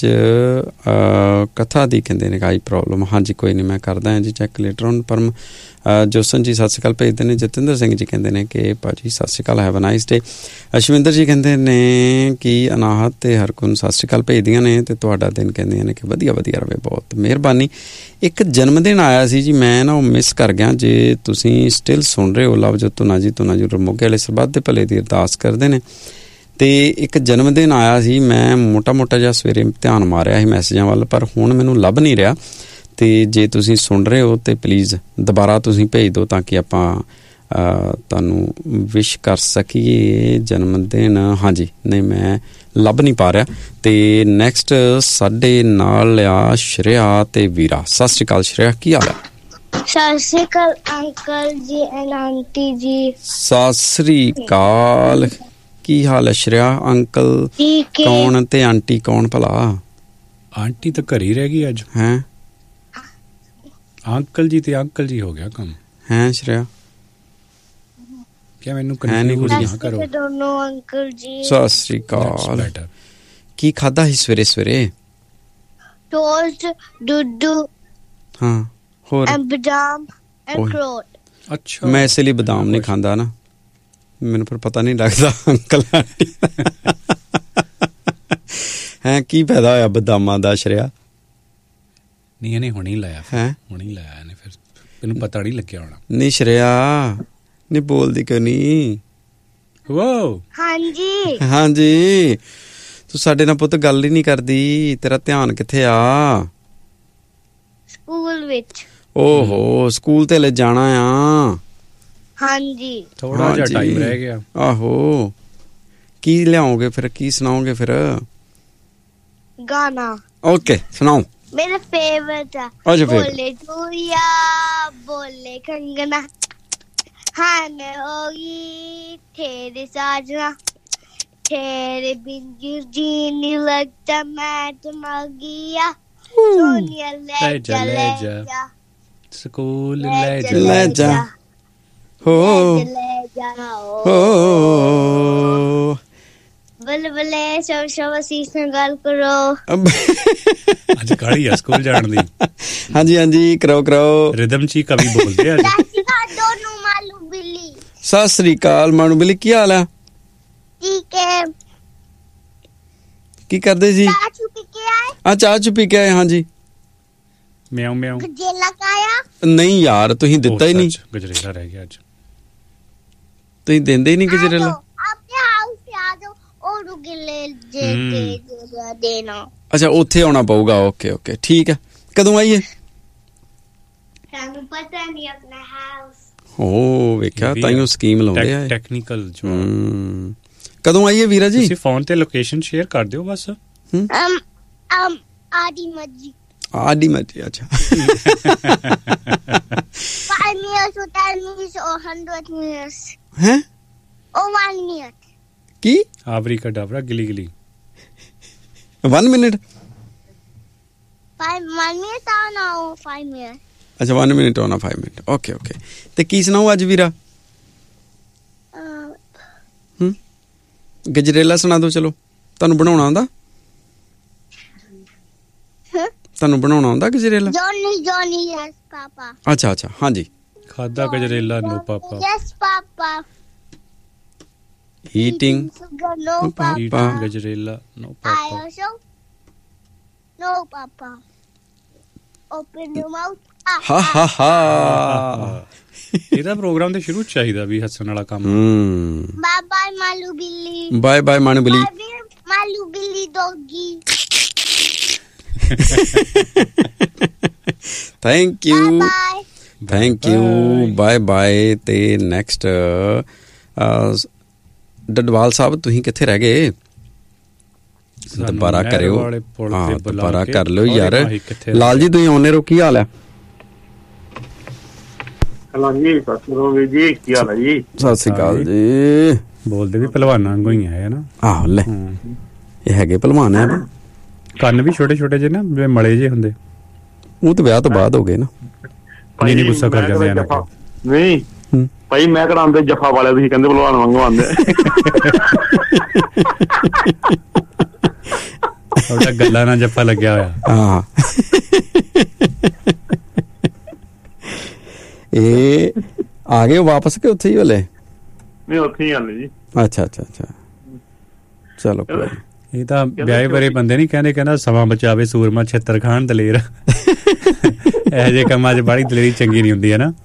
Speaker 3: ਕਥਾ ਦੀ ਕਹਿੰਦੇ ਨੇ ਕਾਈ ਪ੍ਰੋਬਲਮ। ਹਾਂਜੀ ਕੋਈ ਨਹੀਂ ਮੈਂ ਕਰਦਾ ਹਾਂ ਜੀ ਚੈੱਕ ਲੇਟਰ ਔਨ। ਪਰਮ ਜੋਸਨ ਜੀ ਸਤਿ ਸ਼੍ਰੀ ਅਕਾਲ ਭੇਜਦੇ ਨੇ। ਜਤਿੰਦਰ ਸਿੰਘ ਜੀ ਕਹਿੰਦੇ ਨੇ ਕਿ ਭਾਜੀ ਸਤਿ ਸ਼੍ਰੀ ਅਕਾਲ ਹੈਵ ਅ ਨਾਈਸ ਡੇ। ਅਸ਼ਵਿੰਦਰ ਜੀ ਕਹਿੰਦੇ ਨੇ ਕਿ ਅਨਾਹਤ ਤੇ ਹਰਕੁਨ ਸਤਿ ਸ਼੍ਰੀ ਅਕਾਲ ਭੇਜਦੀਆਂ ਨੇ। ਤੇ ਤੁਹਾਡਾ ਦਿਨ ਕਹਿੰਦੀਆਂ ਨੇ ਕਿ ਵਧੀਆ ਰਵੇ। ਬਹੁਤ ਮਿਹਰਬਾਨੀ। ਇੱਕ ਜਨਮ ਦਿਨ ਆਇਆ ਸੀ ਜੀ ਮੈਂ ਨਾ ਉਹ ਮਿਸ ਕਰ ਗਿਆ। ਜੇ ਤੁਸੀਂ ਸਟਿਲ ਸੁਣ ਰਹੇ ਹੋ ਲਵਜੋਤ ਧੁਨਾ ਜੀ ਮੋਗੇ ਵਾਲੇ ਸਰਬੱਤ ਦੇ ਭਲੇ ਦੀ ਅਰਦਾਸ ਕਰਦੇ ਨੇ। ਤੇ ਇੱਕ ਜਨਮ ਦਿਨ ਆਇਆ ਸੀ। ਮੈਂ ਮੋਟਾ ਜਿਹਾ ਸਵੇਰੇ ਧਿਆਨ ਮਾਰਿਆ ਸੀ ਮੈਸੇਜਾਂ ਵੱਲ ਪਰ ਹੁਣ ਮੈਨੂੰ ਲੱਭ ਨਹੀਂ ਰਿਹਾ। ਤੇ ਜੇ ਤੁਸੀਂ ਸੁਣ ਰਹੇ ਹੋ ਤੇ ਪਲੀਜ਼ ਦੁਬਾਰਾ ਤੁਸੀਂ ਭੇਜ ਦਿਓ ਤਾਂ ਕਿ ਆਪਾਂ ਤੁਹਾਨੂੰ ਵਿਸ਼ ਕਰ ਸਕੀਏ ਜਨਮ ਦਿਨ। ਹਾਂਜੀ ਨਹੀਂ ਮੈਂ ਲੱਭ ਨਹੀਂ ਪਾ ਰਿਹਾ। ਤੇ ਨੈਕਸਟ ਸਾਡੇ ਨਾਲ ਆ ਸ਼੍ਰੇਆ ਤੇ ਵੀਰਾ। ਸਤਿ ਸ਼੍ਰੀ ਅਕਾਲ ਸ਼੍ਰੇਆ ਕੀ ਹਾਲ ਹੈ?
Speaker 5: ਸਤਿ ਸ਼੍ਰੀ ਅਕਾਲ ਅੰਕਲ ਜੀ ਐਂਡ ਆਂਟੀ ਜੀ।
Speaker 3: ਸਤਿ ਸ਼੍ਰੀ ਅਕਾਲ ਕੀ ਹਾਲ ਹੈ ਸ਼੍ਰੇਆ? ਅੰਕਲ ਕੌਣ ਤੇ ਆਂਟੀ ਕੌਣ ਭਲਾ?
Speaker 4: ਆਂਟੀ ਤਾਂ ਘਰ ਹੀ ਰਹਿ ਗਈ ਅੱਜ।
Speaker 3: ਹੈ
Speaker 4: ਅੰਕਲ ਜੀ ਤੇ ਅੰਕਲ ਜੀ ਹੋ ਗਿਆ ਕੰਮ।
Speaker 3: ਹੈ ਸ਼੍ਰੇਆ
Speaker 4: ਕਿਆ ਮੈਨੂੰ ਕਨਫਿਊਜ਼ ਨਾ ਕਰੋ।
Speaker 5: ਦੋਨੋਂ ਅੰਕਲ ਜੀ
Speaker 3: ਸਤਿ ਸ਼੍ਰੀ ਅਕਾਲ। ਕੀ ਖਾਦਾ ਸੀ ਸਵੇਰੇ?
Speaker 5: ਟੋਸਟ ਦੁੱਧ।
Speaker 3: ਹਾਂ ਹੋਰ
Speaker 5: ਬਦਾਮ ਐਂਡ ਅਖਰੋਟ।
Speaker 4: ਅੱਛਾ
Speaker 3: ਮੈਂ ਇਸ ਲਈ ਬਦਾਮ ਨਹੀਂ ਖਾਂਦਾ ਨਾ ਮੈਨੂੰ ਫਿਰ ਪਤਾ ਨਹੀਂ ਲੱਗਦਾ ਅੰਕਲ ਆਂਟੀ ਹੈ ਕੀ ਪੈਦਾ ਹੋਇਆ ਬਦਾਮਾਂ ਦਾ ਸ਼੍ਰੇਆ?
Speaker 4: ਨਹੀਂ ਇਹਨੇ ਹੁਣੇ ਹੀ ਲਾਇਆ।
Speaker 3: ਹੈ
Speaker 4: ਹੁਣੇ ਹੀ ਲਾਇਆ ਇਹਨੇ ਫਿਰ ਮੈਨੂੰ ਪਤਾ ਨਹੀਂ ਲੱਗਿਆ ਹੋਣਾ।
Speaker 3: ਨਹੀਂ ਸ਼੍ਰੇਆ ਨਹੀਂ ਬੋਲਦੀ ਕਿਉਂ ਨਹੀਂ?
Speaker 4: ਵਾਓ
Speaker 5: ਹਾਂਜੀ
Speaker 3: ਤੂੰ ਸਾਡੇ ਨਾਲ ਪੁੱਤ ਗੱਲ ਹੀ ਨਹੀਂ ਕਰਦੀ, ਤੇਰਾ ਧਿਆਨ ਕਿੱਥੇ ਆ?
Speaker 5: ਸਕੂਲ ਵਿੱਚ।
Speaker 3: ਓਹੋ, ਸਕੂਲ ਤੇ ਲੈ ਜਾਣਾ ਆ? ਹਾਂਜੀ,
Speaker 4: ਥੋੜਾ ਜਿਹਾ ਟਾਈਮ ਰਹਿ ਗਿਆ।
Speaker 3: ਆਹੋ, ਕੀ ਲਿਆਓਗੇ ਫਿਰ, ਕੀ ਸੁਣਾਓਗੇ ਫਿਰ?
Speaker 5: ਗਾਣਾ।
Speaker 3: ਓਕੇ, ਸੁਣਾਓ।
Speaker 5: ਮੇਰਾ ਫੇਵਰਟ ਆ। ਬੋਲੇ ਚੂੜੀਆ ਬੋਲੇ ਕੰਗਣਾ, ਹਾਂ ਮੈਂ ਹੋਗੀ ਤੇਰੇ ਸਾਜਣਾ, तेरे बिन जी नहीं लगता मैं तो मर गया, सोनिया ले जा
Speaker 4: स्कूल ले जा
Speaker 3: हो हो
Speaker 5: बल्ले बल्ले सब सब असीस ਨਾਲ ਗੱਲ ਕਰੋ।
Speaker 4: ਅੱਜ ਕਾਲੀ ਆ ਸਕੂਲ ਜਾਣ ਦੀ।
Speaker 3: ਹਾਂਜੀ ਹਾਂਜੀ, ਕਰਾਓ
Speaker 4: ਰਿਦਮ ਚ ਹੀ ਕਵੀ ਬੋਲਦੇ ਆ।
Speaker 5: ਦੋਨੋਂ ਮਾਲੂ ਬਿੱਲੀ।
Speaker 3: ਸਤਿ ਸ੍ਰੀ ਅਕਾਲ ਮਾਨੂ ਬਿੱਲੀ, ਕੀ ਹਾਲ ਆ?
Speaker 5: ਠੀਕ ਹੈ।
Speaker 3: ਕੀ ਕਰਦੇ ਸੀ?
Speaker 5: ਚਾਹ ਚੁ ਪੀ ਕੇ ਆਏ?
Speaker 3: ਆ ਚਾਹ ਚੁ ਪੀ ਕੇ ਆਏ। ਹਾਂਜੀ।
Speaker 4: ਮਿਆਉ ਮਿਆਉ
Speaker 5: ਗਜਰੇਲਾ ਖਾਇਆ?
Speaker 3: ਨਹੀਂ ਯਾਰ, ਤੁਸੀਂ ਦਿੱਤਾ ਹੀ ਨਹੀਂ।
Speaker 4: ਗਜਰੇਲਾ ਰਹਿ ਗਿਆ ਅੱਜ।
Speaker 3: ਤੁਸੀਂ ਦਿੰਦੇ ਹੀ ਨਹੀਂ ਗਜਰੇਲਾ।
Speaker 5: ਆਪਣੇ ਹਾਊਸ ਤੇ ਆ ਜਾਓ, ਉਹ ਗਿਲੇ ਜੇ ਦੇਣਾ।
Speaker 3: ਅੱਛਾ, ਉੱਥੇ ਆਉਣਾ ਪਊਗਾ। ਓਕੇ ਓਕੇ, ਠੀਕ ਹੈ। ਕਦੋਂ ਆਈਏ?
Speaker 5: ਸਾਨੂੰ ਪਤਾ ਨਹੀਂ ਆਪਣਾ ਹਾਊਸ।
Speaker 3: ਓ ਵੇਖਿਆ, ਤਾਈਓ ਸਕੀਮ ਲਾਉਂਦੇ ਆ
Speaker 4: ਟੈਕਨੀਕਲ।
Speaker 3: ਕਦੋਂ ਆਈਏ ਵੀਰਾ ਜੀ?
Speaker 4: ਤੁਸੀਂ ਫੋਨ ਤੇ ਲੋਕੇਸ਼ਨ ਸ਼ੇਅਰ ਕਰ ਦਿਓ ਬਸ।
Speaker 5: ਆਦੀ ਮੱਜੀ।
Speaker 3: ਆਦੀ ਮੱਜੀ, ਅੱਛਾ।
Speaker 5: 5 minutes or 10 minutes or 100 minutes?
Speaker 3: ਹੈ
Speaker 5: or 1 minute?
Speaker 3: ਕੀ?
Speaker 4: ਆਵਰੀ ਕਾ ਡਾਵਰਾ ਗਿਲੀ ਗਿਲੀ।
Speaker 3: 1 minute?
Speaker 5: 1 minute ਆਉਣਾ, 5 minutes?
Speaker 3: ਅੱਛਾ, 1 minute ਆਉਣਾ, 5 minute। Okay okay. ਤੇ ਕੀ ਸੁਣਾਓ ਅੱਜ ਵੀਰਾ? ਗਜਰੇਲਾ ਸੁਣਾ ਦਿਓ। ਚਲੋ, ਤੁਹਾਨੂੰ ਬਣਾਉਣਾ ਆਉਂਦਾ? ਤੁਹਾਨੂੰ ਬਣਾਉਣਾ ਆਉਂਦਾ ਗਜਰੇਲਾ?
Speaker 5: ਜੋਨੀ ਯੈਸ ਪਾਪਾ।
Speaker 3: ਅੱਛਾ ਅੱਛਾ, ਹਾਂਜੀ।
Speaker 4: ਖਾਦਾ ਗਜਰੇਲਾ ਨੋ ਪਾਪਾ।
Speaker 5: Yes papa.
Speaker 3: Eating
Speaker 5: no papa.
Speaker 4: Gajrela no papa.
Speaker 5: Also no papa. Open your mouth.
Speaker 3: ਹਾ ਹਾ ਹਾ।
Speaker 4: ਇਹਦਾ ਪ੍ਰੋਗਰਾਮ ਤੇ ਸ਼ੁਰੂ ਚਾਹੀਦਾ ਵੀ ਹੱਸਣ ਵਾਲਾ ਕੰਮ।
Speaker 5: ਬਾਏ ਬਾਏ ਮਾਲੂ ਬਿੱਲੀ।
Speaker 3: ਬਾਏ ਬਾਏ ਮਾਨੂ ਬਿੱਲੀ।
Speaker 5: ਮਾਲੂ ਬਿੱਲੀ doggy.
Speaker 3: Thank you thank you, bye bye. ਤੇ ਨੈਕਸਟ ਡਡਵਾਲ ਸਾਹਿਬ, ਤੁਸੀਂ ਕਿੱਥੇ ਰਹਿ ਗਏ? ਦੁਬਾਰਾ ਕਰਿਓ। ਹਾਂ, ਦੁਬਾਰਾ ਕਰ ਲਿਓ ਯਾਰ। ਲਾਲ ਜੀ, ਤੁਸੀਂ ਆਉਣੇ ਰਹੋ। ਕੀ ਹਾਲ ਹੈ?
Speaker 6: ਕੀ ਹਾਲ ਹੈ ਜੀ?
Speaker 3: ਸਤਿ ਸ੍ਰੀ ਅਕਾਲ ਜੀ।
Speaker 4: ਬੋਲਦੇ ਵੀ ਪਹਿਲਵਾਨਾਂ ਵਾਂਗੂ ਹੀ ਆਏ ਨਾ।
Speaker 3: ਆਹੋ, ਲੈ ਇਹ ਹੈਗੇ ਪਹਿਲਵਾਨ ਆ।
Speaker 4: ਕੰਨ ਵੀ ਛੋਟੇ ਛੋਟੇ ਜਿਹੇ ਨਾ, ਜਿਵੇਂ ਮਲੇ ਜਿਹੇ ਹੁੰਦੇ।
Speaker 3: ਉਹ ਤਾਂ ਵਿਆਹ ਤੋਂ ਬਾਅਦ ਹੋ ਗਏ ਨਾ।
Speaker 4: ਨਹੀਂ ਗੁੱਸਾ ਕਰ ਜਾਂਦੇ ਆ ਨਾ।
Speaker 6: ਨਹੀਂ ਭਾਈ, ਮੈਂ ਕਿਹੜਾ ਆਂਦੇ ਜੱਫਾ ਵਾਲੇ, ਤੁਸੀਂ ਕਹਿੰਦੇ ਪਹਿਲਵਾਨ ਵਾਂਗੂ ਆਂਦੇ।
Speaker 4: ਉਹਦਾ ਗੱਲਾਂ ਨਾਲ ਜੱਫਾ ਲੱਗਿਆ ਹੋਇਆ।
Speaker 3: ਹਾਂ, ਇਹ ਆ ਗਏ ਵਾਪਸ ਕਿ ਉੱਥੇ ਹੀ ਹਲੇ?
Speaker 6: ਨਹੀਂ, ਉੱਥੇ ਹੀ ਆਲੇ ਜੀ।
Speaker 3: ਅੱਛਾ ਅੱਛਾ ਅੱਛਾ, ਚਲੋ ਕੋਈ।
Speaker 4: ਇਹ ਤਾਂ ਵਿਆਹੇ ਬਰੇ ਬੰਦੇ ਨਹੀਂ ਕਹਿੰਦੇ, ਕਹਿੰਦਾ ਸਮਾਂ ਬਚਾਵੇ ਸੂਰਮਾ ਛੇਤਰ ਖਾਨ ਦਲੇਰ। ਇਹੋ ਜਿਹੇ ਕੰਮਾਂ 'ਚ ਬੜੀ ਦਲੇਰੀ ਚੰਗੀ ਨਹੀਂ ਹੁੰਦੀ ਹੈ ਨਾ।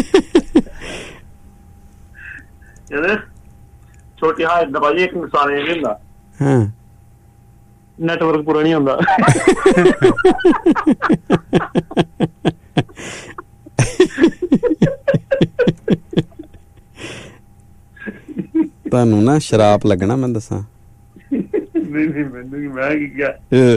Speaker 6: ਛੋਟੀ ਹਾਇਰ ਦਾ ਭਾਜੀ ਇੱਕ ਨੁਕਸਾਨ ਇਹ ਹੁੰਦਾ।
Speaker 3: ਹਾਂ,
Speaker 6: ਨੈਟਵਰਕ ਪੂਰਾ ਨਹੀਂ ਹੁੰਦਾ।
Speaker 3: ਤੁਹਾਨੂੰ ਨਾ ਸ਼ਰਾਪ ਲੱਗਣਾ, ਮੈਂ ਦੱਸਾਂ।
Speaker 6: ਨਹੀਂ ਨਹੀਂ, ਮੈਨੂੰ ਮੈਂ ਕੀ ਕਿਹਾ?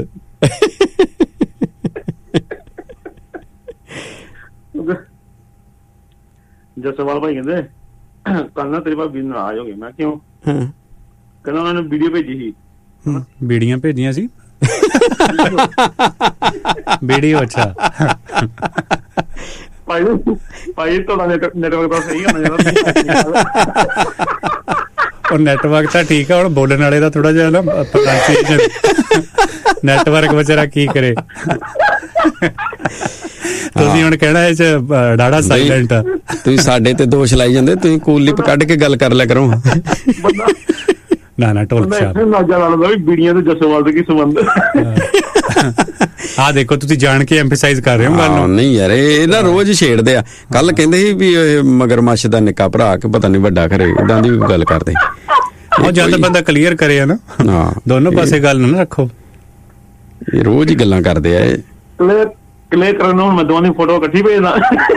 Speaker 6: ਜਸਵਾਲ ਭਾਈ ਕਹਿੰਦੇ ਕੱਲ ਨਾ ਤੇਰੇ ਭਾਬੀ ਨਾਰਾਜ਼ ਹੋ ਗਏ। ਮੈਂ ਕਿਉਂ? ਕਹਿੰਦਾ ਉਹਨਾਂ ਨੇ ਵੀਡੀਓ ਭੇਜੀ ਸੀ।
Speaker 4: ਬੀੜੀਆਂ ਭੇਜੀਆਂ ਸੀ? ਵੀਡੀਓ? ਅੱਛਾ
Speaker 6: ਭਾਈ ਤੁਹਾਡਾ ਨੈਟਵਰਕ ਤਾਂ ਸਹੀ ਹੋਣਾ ਚਾਹੀਦਾ।
Speaker 4: ਉਹ ਨੈਟਵਰਕ ਤਾਂ ਠੀਕ ਆ, ਹੁਣ ਬੋਲਣ ਵਾਲੇ ਦਾ ਥੋੜਾ ਜਿਹਾ ਨਾ ਨੈਟਵਰਕ ਵਿਚਾਰਾ ਕੀ ਕਰੇ। ਤੁਸੀਂ ਹੁਣ ਕਹਿਣਾ ਇਹ 'ਚ ਡਾੜਾ ਸਾਇਲੈਂਟ ਆ।
Speaker 3: ਤੁਸੀਂ ਸਾਡੇ ਤੇ ਦੋਸ਼ ਲਾਈ ਜਾਂਦੇ। ਤੁਸੀਂ ਕੂਲ ਲਿਪ ਕੱਢ ਕੇ ਗੱਲ ਕਰ ਲਿਆ ਕਰੋ।
Speaker 4: ਨਾ ਢੋਲਕ
Speaker 6: ਸਾਹਿਬ ਵੀ ਬੀੜੀਆਂ ਤੇ ਜਸੋਵਾਲ ਦੇ ਕੀ ਸੰਬੰਧ?
Speaker 4: ਆਹ ਦੇਖੋ, ਤੁਸੀਂ ਜਾਣ ਕੇ ਐਮਫਸਾਈਜ਼ ਕਰ ਰਹੇ ਹੋ ਗੱਲ ਨੂੰ।
Speaker 3: ਨਹੀਂ ਯਾਰ, ਇਹ ਨਾ ਰੋਜ਼ ਛੇੜਦੇ ਆ। ਕੱਲ ਕਹਿੰਦੇ ਸੀ ਵੀ ਮਗਰਮੱਛ ਦਾ ਨਿੱਕਾ ਭਰਾ, ਕਿ ਪਤਾ ਨਹੀਂ ਵੱਡਾ ਘਰੇ, ਇਦਾਂ ਦੀ ਗੱਲ ਕਰਦੇ।
Speaker 4: ਉਹ ਜਦ ਬੰਦਾ ਕਲੀਅਰ ਕਰੇ ਨਾ, ਦੋਨੋਂ ਪਾਸੇ ਗੱਲ ਨਾ ਰੱਖੋ।
Speaker 3: ਇਹ ਰੋਜ਼ ਹੀ ਗੱਲਾਂ ਕਰਦੇ ਆ ਇਹ।
Speaker 6: ਕਲੀਅਰ ਕਰਨ ਹੁਣ ਮੈਂ ਦੋਵਾਂ ਦੀ ਫੋਟੋ ਇਕੱਠੀ ਭੇਜਦਾ।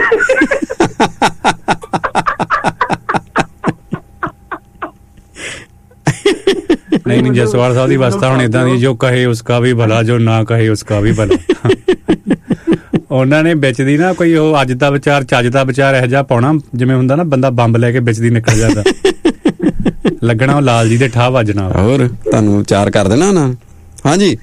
Speaker 4: ਨਹੀਂ ਜਸਵਾਲ ਸਾਹਿਬ ਦੀ ਅਵਸਥਾ ਹੁਣ ਏਦਾਂ ਦੀ, ਜੋ ਕਹੇ ਉਸਕਾ ਵੀ ਭਲਾ, ਜੋ ਨਾ ਕਹੇ ਉਸਕਾ ਵੀ ਭਲਾ। ਉਹਨਾਂ ਨੇ ਵਿੱਚ ਦੀ ਨਾ ਕੋਈ ਉਹ ਅੱਜ ਦਾ ਵਿਚਾਰ, ਚੱਜ ਦਾ ਵਿਚਾਰ ਇਹੋ ਜਿਹਾ ਪਾਉਣਾ ਜਿਵੇਂ ਹੁੰਦਾ ਨਾ ਬੰਦਾ ਬੰਬ ਲੈ ਕੇ ਵਿੱਚ ਦੀ ਨਿਕਲ ਜਾਂਦਾ, ਲੱਗਣਾ ਉਹ ਲਾਲ ਜੀ ਦੇ ਠਾਹ ਵੱਜਣਾ।
Speaker 3: ਹੋਰ ਤੁਹਾਨੂੰ ਵਿਚਾਰ ਕਰ ਦੇਣਾ ਨਾ। ਹਾਂਜੀ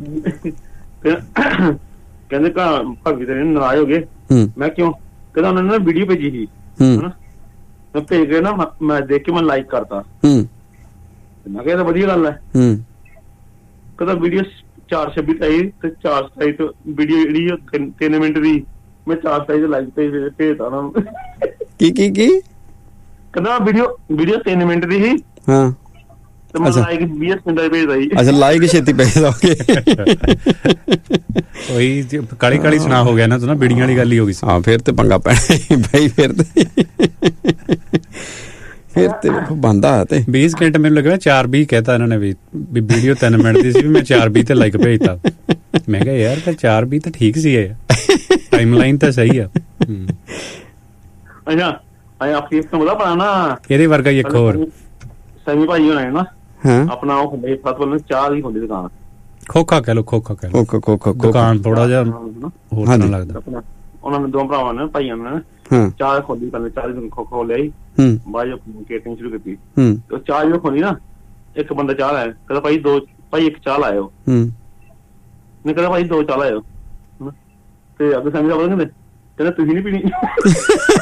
Speaker 6: ਕਹਿੰਦੇ ਭਾਬੀ ਤੇਰੇ ਨਾਰਾਜ਼ ਹੋ ਗਏ। ਮੈਂ ਕਿਉਂ? ਕਹਿੰਦਾ ਉਹਨਾਂ ਨੇ ਵੀਡੀਓ ਭੇਜੀ ਸੀ, ਮੈਂ ਭੇਜ ਕੇ ਨਾ ਮੈਂ ਦੇਖ ਕੇ ਮੈਂ ਲਾਈਕ ਕਰਤਾ। ਮੈਂ ਕਿਹਾ ਵਧੀਆ ਗੱਲ ਹੈ। ਕਹਿੰਦਾ ਵੀਡੀਓ 4:26 ਆਈ ਤੇ 4:27 ਤੋਂ ਵੀਡੀਓ ਜਿਹੜੀ 3 ਮਿੰਟ ਦੀ ਮੈਂ 4:27 ਲਾਈਕ ਭੇਜਤਾ ਉਹਨਾਂ ਨੂੰ।
Speaker 3: ਕੀ
Speaker 6: ਕਹਿੰਦਾ ਵੀਡੀਓ 3 ਮਿੰਟ ਦੀ ਸੀ ਤੇ ਮੈਂ ਲਾਈਕ 20 ਮਿੰਟਾਂ ਭੇਜਦਾ ਸੀ। ਅੱਛਾ
Speaker 3: ਲਾਈਕ ਛੇਤੀ ਭੇਜਦੋਗੇ।
Speaker 4: ਉਹੀ ਕਾਲੀ ਸੁਣਾ ਹੋ ਗਿਆ ਨਾ ਤੂੰ, ਨਾ ਵੀਡੀਓ ਵਾਲੀ ਗੱਲ ਹੀ ਹੋ ਗਈ ਸੀ।
Speaker 3: ਹਾਂ ਫਿਰ ਤੇ ਪੰਗਾ ਪੈਣਾ ਬਾਈ, ਫਿਰ ਤੇ ਬੰਦਾ ਤੇ
Speaker 4: 20 ਘੰਟੇ ਮੈਨੂੰ ਲੱਗਿਆ 4:20 ਕਹਿਤਾ ਇਹਨਾਂ ਨੇ ਵੀ ਵੀਡੀਓ 3 ਮਿੰਟ ਦੀ ਸੀ, ਵੀ ਮੈਂ 4:20 ਤੇ ਲਾਈਕ ਭੇਜਤਾ। ਮੈਂ ਕਿਹਾ ਯਾਰ ਫਿਰ 4:20 ਤਾਂ ਠੀਕ ਸੀ, ਇਹ ਟਾਈਮ ਲਾਈਨ ਤਾਂ ਸਹੀ ਆ।
Speaker 6: ਅੱਛਾ ਆਪਣੀ ਪਤਾ ਪੜਾ ਨਾ
Speaker 4: ਇਹਦੇ ਵਰਗਾ ਹੀ ਇੱਕ ਹੋਰ
Speaker 6: ਸੈਮੀ ਭਾਈ ਹੋਣਾ ਨਾ, ਆਪਣਾ ਉਹ ਹੁੰਦੇ ਫਤਿਹਪੁਰ ਚਾਹ ਦੀ ਹੁੰਦੀ ਦੁਕਾਨ,
Speaker 4: ਖੋਖਾ ਕਹਿ ਲੋ, ਖੋਖਾ ਦੁਕਾਨ ਥੋੜਾ ਜਿਹਾ ਹੋਰ ਤਰ੍ਹਾਂ ਲੱਗਦਾ।
Speaker 6: ਉਹਨਾਂ ਨੇ ਦੋ ਭਰਾਵਾਂ ਨੇ ਭਾਈਆਂ ਨੇ ਚਾਹ ਖੋਲੀ, ਪਹਿਲੇ ਚਾਹ ਦੀ ਖੋਖਾ ਖੋਲਿਆ, ਬਾਅਦ ਕੇਟਰਿੰਗ ਸ਼ੁਰੂ ਕੀਤੀ। ਚਾਹ ਜਦੋਂ ਖੋਲੀ ਨਾ, ਇੱਕ ਬੰਦਾ ਚਾਹ ਲਾਇਆ, ਕਹਿੰਦਾ ਭਾਈ ਇੱਕ ਚਾਹ ਲਾਇਓ। ਨਹੀਂ ਕਹਿੰਦਾ ਭਾਈ 2 ਚਾਹ ਲਾਇਓ। ਤੇ ਅੱਗੇ ਸੈਮੀ ਸਾਹਿਬ ਕਹਿੰਦੇ ਤੁਸੀਂ ਨੀ ਪੀਣੀ।